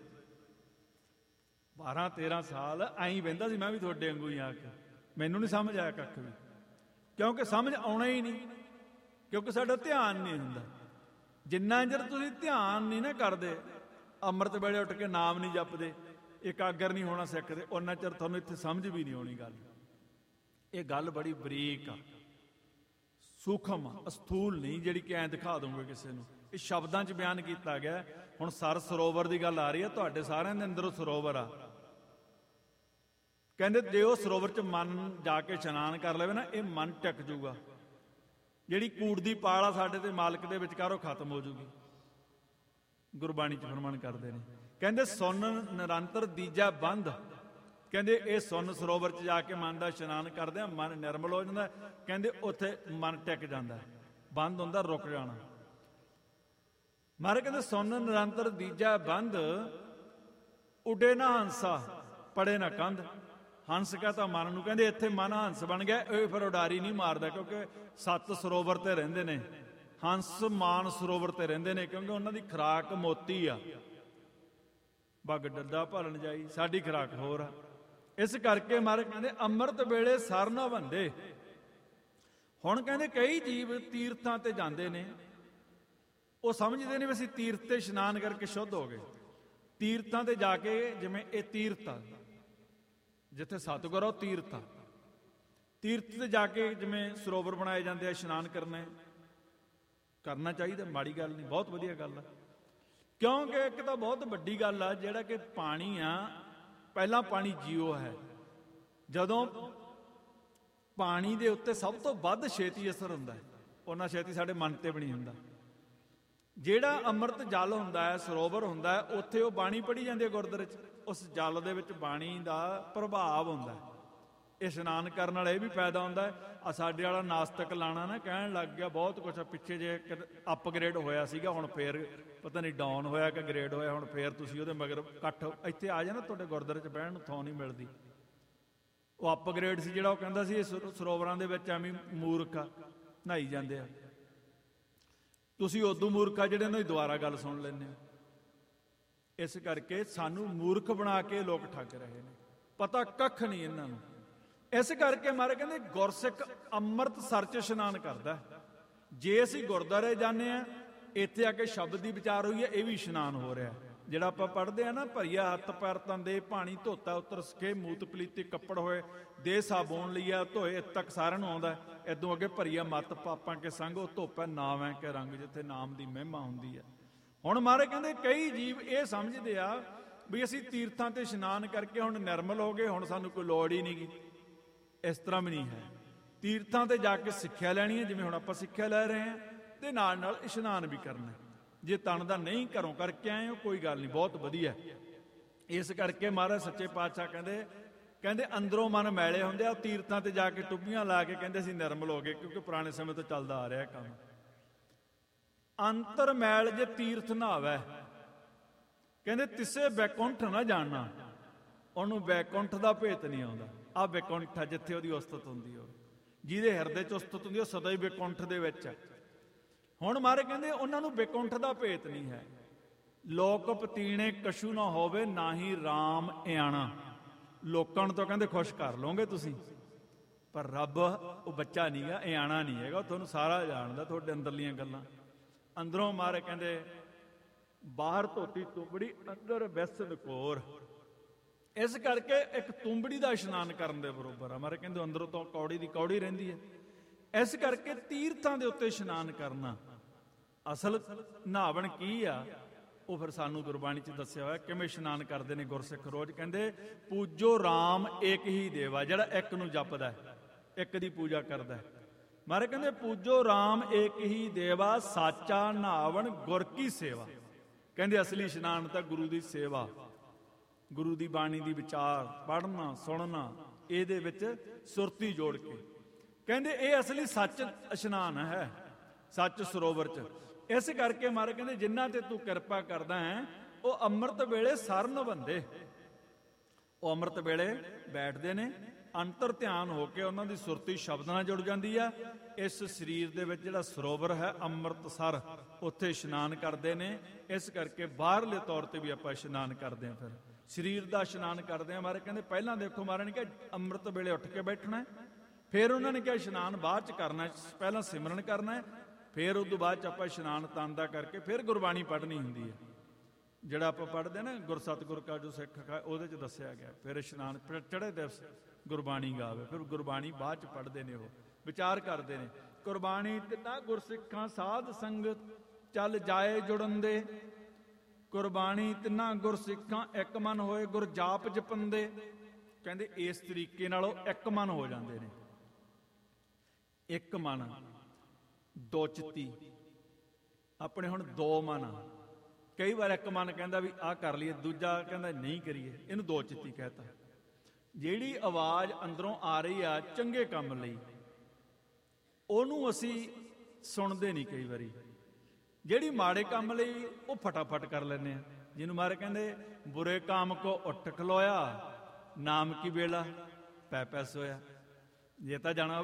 ਬਾਰਾਂ ਤੇਰਾਂ ਸਾਲ ਐਂ ਬਹਿੰਦਾ ਸੀ ਮੈਂ ਵੀ ਤੁਹਾਡੇ ਵਾਂਗੂ ਹੀ ਆ ਕੇ, ਮੈਨੂੰ ਨਹੀਂ ਸਮਝ ਆਇਆ ਕੱਖ ਵੀ, ਕਿਉਂਕਿ ਸਮਝ ਆਉਣਾ ਹੀ ਨਹੀਂ, ਕਿਉਂਕਿ ਸਾਡਾ ਧਿਆਨ ਨਹੀਂ ਹੁੰਦਾ। ਜਿੰਨਾ ਚਿਰ ਤੁਸੀਂ ਧਿਆਨ ਨਹੀਂ ਨਾ ਕਰਦੇ, ਅੰਮ੍ਰਿਤ ਵੇਲੇ ਉੱਠ ਕੇ ਨਾਮ ਨਹੀਂ ਜਪਦੇ, ਇਕਾਗਰ ਨਹੀਂ ਹੋਣਾ ਸਿੱਖਦੇ, ਉਹਨਾਂ ਚਿਰ ਤੁਹਾਨੂੰ ਇੱਥੇ ਸਮਝ ਵੀ ਨਹੀਂ ਆਉਣੀ ਗੱਲ। ਇਹ ਗੱਲ ਬੜੀ ਬਰੀਕ ਆ, ਸੂਖਮ ਆ, ਅਸਥੂਲ ਨਹੀਂ ਜਿਹੜੀ ਕਿ ਐਂ ਦਿਖਾ ਦੂੰਗੇ ਕਿਸੇ ਨੂੰ। ਇਹ ਸ਼ਬਦਾਂ 'ਚ ਬਿਆਨ ਕੀਤਾ ਗਿਆ। ਹੁਣ ਸਰ ਸਰੋਵਰ ਦੀ ਗੱਲ ਆ ਰਹੀ ਹੈ, ਤੁਹਾਡੇ ਸਾਰਿਆਂ ਦੇ ਅੰਦਰ ਸਰੋਵਰ ਆ। ਕਹਿੰਦੇ ਜੇ ਉਹ ਸਰੋਵਰ 'ਚ ਮਨ ਜਾ ਕੇ ਇਸ਼ਨਾਨ ਕਰ ਲਵੇ ਨਾ, ਇਹ ਮਨ ਟਿਕ ਜੂਗਾ। ਜਿਹੜੀ ਕੂੜ ਦੀ ਪਾਲ ਆ ਸਾਡੇ ਤੇ ਮਾਲਕ ਦੇ ਵਿਚਕਾਰ, ਉਹ ਖਤਮ ਹੋ ਜੂਗੀ। ਗੁਰਬਾਣੀ 'ਚ ਫਰਮਾਨ ਕਰਦੇ ਨੇ, ਕਹਿੰਦੇ ਸੁੰਨ ਨਿਰੰਤਰ ਦੀਜਾ ਬੰਦ। ਕਹਿੰਦੇ ਇਹ ਸੁੰਨ ਸਰੋਵਰ 'ਚ ਜਾ ਕੇ ਮਨ ਦਾ ਇਸ਼ਨਾਨ ਕਰਦੇ ਆ, ਮਨ ਨਿਰਮਲ ਹੋ ਜਾਂਦਾ। ਕਹਿੰਦੇ ਉੱਥੇ ਮਨ ਟਿਕ ਜਾਂਦਾ, ਬੰਦ ਹੁੰਦਾ, ਰੁਕ ਜਾਣਾ। ਮਹਾਰਾਜ ਕਹਿੰਦੇ ਸੁੰਨ ਨਿਰੰਤਰ ਦੀਜਾ ਬੰਦ, ਉੱਡੇ ਨਾ ਹੰਸਾ ਪੜੇ ਨਾ ਕੰਧ। ਹੰਸ ਕਹਤਾ ਮਨ ਨੂੰ, ਕਹਿੰਦੇ ਇੱਥੇ ਮਨ ਹੰਸ ਬਣ ਗਿਆ। ਇਹ ਫਿਰ ਉਡਾਰੀ ਨਹੀਂ ਮਾਰਦਾ, ਕਿਉਂਕਿ ਸੱਤ ਸਰੋਵਰ ਤੇ ਰਹਿੰਦੇ ਨੇ। ਹੰਸ ਮਾਨ ਸਰੋਵਰ ਤੇ ਰਹਿੰਦੇ ਨੇ, ਕਿਉਂਕਿ ਉਹਨਾਂ ਦੀ ਖੁਰਾਕ ਮੋਤੀ ਆ। ਬੱਗ ਡੱਡਾ ਭਰਨ ਜਾਈ, ਸਾਡੀ ਖੁਰਾਕ ਹੋਰ ਆ। ਇਸ ਕਰਕੇ ਮਹਾਰਾਜ ਕਹਿੰਦੇ ਅੰਮ੍ਰਿਤ ਵੇਲੇ ਸਰ ਨਾ ਬੰਦੇ। ਹੁਣ ਕਹਿੰਦੇ ਕਈ ਜੀਵ ਤੀਰਥਾਂ ਤੇ ਜਾਂਦੇ ਨੇ, ਉਹ ਸਮਝਦੇ ਨੇ ਵੀ ਅਸੀਂ ਤੀਰਥ ਤੇ ਇਸ਼ਨਾਨ ਕਰਕੇ ਸ਼ੁੱਧ ਹੋ ਗਏ। ਤੀਰਥਾਂ ਤੇ ਜਾ ਕੇ, ਜਿਵੇਂ ਇਹ ਤੀਰਥ ਆ, ਜਿੱਥੇ ਸਤਿਗੁਰ ਆ ਉਹ ਤੀਰਥ ਆ, ਤੀਰਥ ਤੇ ਜਾ ਕੇ ਜਿਵੇਂ ਸਰੋਵਰ ਬਣਾਏ ਜਾਂਦੇ ਆ, ਇਸ਼ਨਾਨ ਕਰਨਾ ਕਰਨਾ ਚਾਹੀਦਾ, ਮਾੜੀ ਗੱਲ ਨਹੀਂ, ਬਹੁਤ ਵਧੀਆ ਗੱਲ ਆ। ਕਿਉਂਕਿ ਇੱਕ ਤਾਂ ਬਹੁਤ ਵੱਡੀ ਗੱਲ ਆ, ਜਿਹੜਾ ਕਿ ਪਾਣੀ ਆ, ਪਹਿਲਾਂ ਪਾਣੀ ਜੀਓ ਹੈ। ਜਦੋਂ ਪਾਣੀ ਦੇ ਉੱਤੇ ਸਭ ਤੋਂ ਵੱਧ ਛੇਤੀ ਅਸਰ ਹੁੰਦਾ ਹੈ, ਉਹਨਾਂ ਛੇਤੀ ਸਾਡੇ ਮਨ ਤੇ ਵੀ ਨਹੀਂ ਹੁੰਦਾ। ਜਿਹੜਾ ਅੰਮ੍ਰਿਤ ਜਲ ਹੁੰਦਾ ਹੈ, ਸਰੋਵਰ ਹੁੰਦਾ ਹੈ, ਉੱਥੇ ਉਹ ਬਾਣੀ ਪੜ੍ਹੀ ਜਾਂਦੀ ਹੈ ਗੁਰਦੁਆਰੇ 'ਚ, ਉਸ ਜਲ ਦੇ ਵਿੱਚ ਬਾਣੀ ਦਾ ਪ੍ਰਭਾਵ ਹੁੰਦਾ ਹੈ। ਇਸ਼ਨਾਨ ਕਰਨ ਨਾਲ ਇਹ ਵੀ ਫਾਇਦਾ ਹੁੰਦਾ ਹੈ। ਆ ਸਾਡੇ ਵਾਲਾ ਨਾਸਤਕ ਲਾਣਾ ਨਾ ਕਹਿਣ ਲੱਗ ਗਿਆ ਬਹੁਤ ਕੁਛ, ਪਿੱਛੇ ਜੇ ਅਪਗ੍ਰੇਡ ਹੋਇਆ ਸੀਗਾ, ਹੁਣ ਫੇਰ ਪਤਾ ਨਹੀਂ ਡਾਊਨ ਹੋਇਆ ਕਿ ਗ੍ਰੇਡ ਹੋਇਆ, ਹੁਣ ਫੇਰ ਤੁਸੀਂ ਉਹਦੇ ਮਗਰ ਇਕੱਠ ਇੱਥੇ ਆ ਜਾਣਾ, ਤੁਹਾਡੇ ਗੁਰਦੁਆਰੇ 'ਚ ਬਹਿਣ ਨੂੰ ਥਾਂ ਨਹੀਂ ਮਿਲਦੀ। ਉਹ ਅਪਗ੍ਰੇਡ ਸੀ ਜਿਹੜਾ, ਉਹ ਕਹਿੰਦਾ ਸੀ ਇਹ ਸਰੋਵਰਾਂ ਦੇ ਵਿੱਚ ਐਵੇਂ ਮੂਰਖ ਆ ਨਹਾਈ ਜਾਂਦੇ ਆ। ਤੁਸੀਂ ਉਦੋਂ ਮੂਰਖ ਆ ਜਿਹੜੇ ਉਹਨਾਂ ਦੀ ਦੁਬਾਰਾ ਗੱਲ ਸੁਣ ਲੈਂਦੇ ਹੋ। ਇਸ ਕਰਕੇ ਸਾਨੂੰ ਮੂਰਖ ਬਣਾ ਕੇ ਲੋਕ ਠੱਗ ਰਹੇ ਨੇ, ਪਤਾ ਕੱਖ ਨਹੀਂ ਇਹਨਾਂ ਨੂੰ। ਇਸ ਕਰਕੇ ਮਾਰੇ ਕਹਿੰਦੇ ਗੁਰਸਿੱਖ ਅੰਮ੍ਰਿਤਸਰ 'ਚ ਇਸ਼ਨਾਨ ਕਰਦਾ। ਜੇ ਅਸੀਂ ਗੁਰਦੁਆਰੇ ਜਾਂਦੇ ਹਾਂ, ਇੱਥੇ ਆ ਕੇ ਸ਼ਬਦ ਦੀ ਵਿਚਾਰ ਹੋਈ ਹੈ, ਇਹ ਵੀ ਇਸ਼ਨਾਨ ਹੋ ਰਿਹਾ। ਜਿਹੜਾ ਆਪਾਂ ਪੜ੍ਹਦੇ ਆ ਨਾ, ਭਰੀਆ ਹੱਥ ਪੈਰ ਤੰਦੇ ਪਾਣੀ ਧੋਤਾ ਉਤਰ ਸਕੇ, ਮੂਤ ਪਲੀਤੀ ਕੱਪੜ ਹੋਏ ਦੇ ਸਾਬੂਨ ਲਈਆ ਧੋਏ, ਇੱਥੇ ਤੱਕ ਸਾਰਿਆਂ ਨੂੰ ਆਉਂਦਾ। ਇਦੋਂ ਅੱਗੇ ਭਰੀਆ ਮੱਤ ਪਾਪਾਂ ਕੇ ਸੰਗ ਉਹ ਧੋਪੈ ਨਾਮ ਹੈ ਕਿ ਰੰਗ, ਜਿੱਥੇ ਨਾਮ ਦੀ ਮਹਿਮਾ ਹੁੰਦੀ ਹੈ। ਹੁਣ ਮਾਰੇ ਕਹਿੰਦੇ ਕਈ ਜੀਵ ਇਹ ਸਮਝਦੇ ਆ ਵੀ ਅਸੀਂ ਤੀਰਥਾਂ ਤੇ ਇਸ਼ਨਾਨ ਕਰਕੇ ਹੁਣ ਨਿਰਮਲ ਹੋ ਗਏ, ਹੁਣ ਸਾਨੂੰ ਕੋਈ ਲੋੜ ਹੀ ਨਹੀਂ ਗੀ। ਇਸ ਤਰ੍ਹਾਂ ਵੀ ਨਹੀਂ ਹੈ। ਤੀਰਥਾਂ ਤੇ ਜਾ ਕੇ ਸਿੱਖਿਆ ਲੈਣੀ ਹੈ, ਜਿਵੇਂ ਹੁਣ ਆਪਾਂ ਸਿੱਖਿਆ ਲੈ ਰਹੇ ਹਾਂ, ਤੇ ਨਾਲ ਨਾਲ ਇਸ਼ਨਾਨ ਵੀ ਕਰਨਾ। ਜੇ ਤਨ ਦਾ ਨਹੀਂ ਘਰੋਂ ਕਰਕੇ ਆਏ ਹੋ ਕੋਈ ਗੱਲ ਨਹੀਂ, ਬਹੁਤ ਵਧੀਆ। ਇਸ ਕਰਕੇ ਮਹਾਰਾਜ ਸੱਚੇ ਪਾਤਸ਼ਾਹ ਕਹਿੰਦੇ ਕਹਿੰਦੇ ਅੰਦਰੋਂ ਮਨ ਮੈਲੇ ਹੁੰਦੇ ਆ, ਤੀਰਥਾਂ ਤੇ ਜਾ ਕੇ ਟੁੱਬੀਆਂ ਲਾ ਕੇ ਕਹਿੰਦੇ ਅਸੀਂ ਨਿਰਮਲ ਹੋ ਗਏ, ਕਿਉਂਕਿ ਪੁਰਾਣੇ ਸਮੇਂ ਤੋਂ ਚੱਲਦਾ ਆ ਰਿਹਾ ਕੰਮ। ਅੰਤਰ ਮੈਲ ਜੇ ਤੀਰਥ ਨਹਾਵੈ, ਕਹਿੰਦੇ ਤਿਸੇ ਬੈਕੁੰਠ ਨਾ ਜਾਣਨਾ, ਉਹਨੂੰ ਬੈਕੁੰਠ ਦਾ ਭੇਤ ਨਹੀਂ ਆਉਂਦਾ। ਆਹ ਬੈਕੁੰਠ ਆ ਜਿੱਥੇ ਉਹਦੀ ਉਸਤਤ ਹੁੰਦੀ ਹੋਵੇ, ਜਿਹਦੇ ਹਿਰਦੇ 'ਚ ਉਸਤਤ ਹੁੰਦੀ ਉਹ ਸਦਾ ਹੀ ਬੈਕੁੰਠ ਦੇ ਵਿੱਚ ਹੈ। ਹੁਣ ਮਾਰੇ ਕਹਿੰਦੇ ਉਹਨਾਂ ਨੂੰ ਬੈਕੁੰਠ ਦਾ ਭੇਤ ਨਹੀਂ ਹੈ। ਲੋਕ ਪਤੀਣੇ ਕਛੂ ਨਾ ਹੋਵੇ, ਨਾ ਹੀ ਰਾਮ ਇਆਣਾ। ਲੋਕਾਂ ਨੂੰ ਤਾਂ ਕਹਿੰਦੇ ਖੁਸ਼ ਕਰ ਲਓਗੇ ਤੁਸੀਂ, ਪਰ ਰੱਬ ਉਹ ਬੱਚਾ ਨਹੀਂ ਗਾ, ਇਆਣਾ ਨਹੀਂ ਹੈਗਾ, ਉਹ ਤੁਹਾਨੂੰ ਸਾਰਾ ਜਾਣਦਾ, ਤੁਹਾਡੇ ਅੰਦਰਲੀਆਂ ਗੱਲਾਂ। ਅੰਦਰੋਂ ਮਾਰੇ ਕਹਿੰਦੇ ਬਾਹਰ ਧੋਤੀ ਤੁੰਬੜੀ, ਅੰਦਰ ਵਿਸਨ ਕੋਰ। ਇਸ ਕਰਕੇ ਇੱਕ ਤੁੰਬੜੀ ਦਾ ਇਸ਼ਨਾਨ ਕਰਨ ਦੇ ਬਰੋਬਰ ਆ। ਮਾਰੇ ਕਹਿੰਦੇ ਅੰਦਰੋਂ ਤੋਂ ਕੌੜੀ ਦੀ ਕੌੜੀ ਰਹਿੰਦੀ ਹੈ। ਇਸ ਕਰਕੇ ਤੀਰਥਾਂ ਦੇ ਉੱਤੇ ਇਸ਼ਨਾਨ ਕਰਨਾ, ਅਸਲ ਨਹਾਵਣ ਕੀ ਆ ਉਹ ਫਿਰ ਸਾਨੂੰ ਗੁਰਬਾਣੀ 'ਚ ਦੱਸਿਆ ਹੋਇਆ ਕਿਵੇਂ ਇਸ਼ਨਾਨ ਕਰਦੇ ਨੇ ਗੁਰਸਿੱਖ ਰੋਜ਼। ਕਹਿੰਦੇ ਪੂਜੋ ਰਾਮ ਏਕ ਹੀ ਦੇਵਾ, ਜਿਹੜਾ ਇੱਕ ਨੂੰ ਜਪਦਾ, ਇੱਕ ਦੀ ਪੂਜਾ ਕਰਦਾ। ਮਾਰੇ ਕਹਿੰਦੇ ਪੂਜੋ ਰਾਮ ਏਕ ਹੀ ਦੇਵਾ, ਸਾਚਾ ਨਹਾਵਣ ਗੁਰ ਕੀ ਸੇਵਾ। ਕਹਿੰਦੇ ਅਸਲੀ ਇਸ਼ਨਾਨ ਤਾਂ ਗੁਰੂ ਦੀ ਸੇਵਾ, ਗੁਰੂ ਦੀ ਬਾਣੀ ਦੀ ਵਿਚਾਰ ਪੜ੍ਹਨਾ ਸੁਣਨਾ, ਇਹਦੇ ਵਿੱਚ ਸੁਰਤੀ ਜੋੜ ਕੇ। ਕਹਿੰਦੇ ਇਹ ਅਸਲੀ ਸੱਚ ਇਸ਼ਨਾਨ ਹੈ, ਸੱਚ ਸਰੋਵਰ 'ਚ। ਇਸ ਕਰਕੇ ਮਾਰੇ ਕਹਿੰਦੇ ਜਿਨ੍ਹਾਂ ਤੇ ਤੂੰ ਕਿਰਪਾ ਕਰਦਾ ਹੈ ਉਹ ਅੰਮ੍ਰਿਤ ਵੇਲੇ ਸਰ ਨਿਭਾਉਂਦੇ। ਉਹ ਅੰਮ੍ਰਿਤ ਵੇਲੇ ਬੈਠਦੇ ਨੇ, ਅੰਤਰ ਧਿਆਨ ਹੋ ਕੇ ਉਹਨਾਂ ਦੀ ਸੁਰਤੀ ਸ਼ਬਦ ਨਾਲ ਜੁੜ ਜਾਂਦੀ ਆ। ਇਸ ਸਰੀਰ ਦੇ ਵਿੱਚ ਜਿਹੜਾ ਸਰੋਵਰ ਹੈ ਅੰਮ੍ਰਿਤਸਰ, ਉੱਥੇ ਇਸ਼ਨਾਨ ਕਰਦੇ ਨੇ। ਇਸ ਕਰਕੇ ਬਾਹਰਲੇ ਤੌਰ ਤੇ ਵੀ ਆਪਾਂ ਇਸ਼ਨਾਨ ਕਰਦੇ ਹਾਂ। ਫਿਰ ਸਰੀਰ ਦਾ ਇਸ਼ਨਾਨ ਕਰਦੇ ਹਾਂ। ਮਾਰੇ ਕਹਿੰਦੇ ਪਹਿਲਾਂ ਦੇਖੋ, ਮਾਰੇ ਨੇ ਕਿਹਾ ਅੰਮ੍ਰਿਤ ਵੇਲੇ ਉੱਠ ਕੇ ਬੈਠਣਾ, ਫਿਰ ਉਹਨਾਂ ਨੇ ਕਿਹਾ ਇਸ਼ਨਾਨ ਬਾਅਦ 'ਚ ਕਰਨਾ, ਪਹਿਲਾਂ ਸਿਮਰਨ ਕਰਨਾ, ਫਿਰ ਉਸ ਤੋਂ ਬਾਅਦ 'ਚ ਆਪਾਂ ਇਸ਼ਨਾਨ ਤਨ ਦਾ ਕਰਕੇ ਫਿਰ ਗੁਰਬਾਣੀ ਪੜ੍ਹਨੀ ਹੁੰਦੀ ਹੈ। ਜਿਹੜਾ ਆਪਾਂ ਪੜ੍ਹਦੇ ਨਾ ਗੁਰ ਸਤਿਗੁਰ ਕਾ ਜੋ ਸਿੱਖ ਕਾ, ਉਹਦੇ 'ਚ ਦੱਸਿਆ ਗਿਆ ਫਿਰ ਇਸ਼ਨਾਨ ਚੜ੍ਹੇ ਦਿਵਸ ਗੁਰਬਾਣੀ ਗਾਵੇ, ਫਿਰ ਗੁਰਬਾਣੀ ਬਾਅਦ 'ਚ ਪੜ੍ਹਦੇ ਨੇ, ਉਹ ਵਿਚਾਰ ਕਰਦੇ ਨੇ। ਗੁਰਬਾਣੀ ਤਿੰਨਾ ਗੁਰਸਿੱਖਾਂ ਸਾਧ ਸੰਗਤ ਚੱਲ ਜਾਏ ਜੁੜਨ ਦੇ, ਗੁਰਬਾਣੀ ਤਿੰਨਾ ਗੁਰਸਿੱਖਾਂ ਇੱਕ ਮਨ ਹੋਏ ਗੁਰ ਜਾਪ ਜਪੰਦੇ। ਕਹਿੰਦੇ ਇਸ ਤਰੀਕੇ ਨਾਲ ਉਹ ਇੱਕ ਮਨ ਹੋ ਜਾਂਦੇ ਨੇ। ਇੱਕ ਮਨ ਦੋ ਚਿੱਤੀ, ਆਪਣੇ ਹੁਣ ਦੋ ਮਨ ਆ। ਕਈ ਵਾਰ ਇੱਕ ਮਨ ਕਹਿੰਦਾ ਵੀ ਆਹ ਕਰ ਲਈਏ, ਦੂਜਾ ਕਹਿੰਦਾ ਨਹੀਂ ਕਰੀਏ, ਇਹਨੂੰ ਦੋ ਚਿੱਤੀ ਕਹਿਤਾ। ਜਿਹੜੀ ਆਵਾਜ਼ ਅੰਦਰੋਂ ਆ ਰਹੀ ਆ ਚੰਗੇ ਕੰਮ ਲਈ, ਉਹਨੂੰ ਅਸੀਂ ਸੁਣਦੇ ਨਹੀਂ ਕਈ ਵਾਰੀ। ਜਿਹੜੀ ਮਾੜੇ ਕੰਮ ਲਈ ਉਹ ਫਟਾਫਟ ਕਰ ਲੈਂਦੇ ਆ। ਜਿਹਨੂੰ ਮਾਰੇ ਕਹਿੰਦੇ ਬੁਰੇ ਕਾਮ ਕੋ ਉੱਠ ਖਲੋਇਆ, ਨਾਮ ਕੀ ਵੇਲਾ ਪੈ ਪੈ ਸੋਇਆ। ਜੇ ਤਾਂ ਜਾਣਾ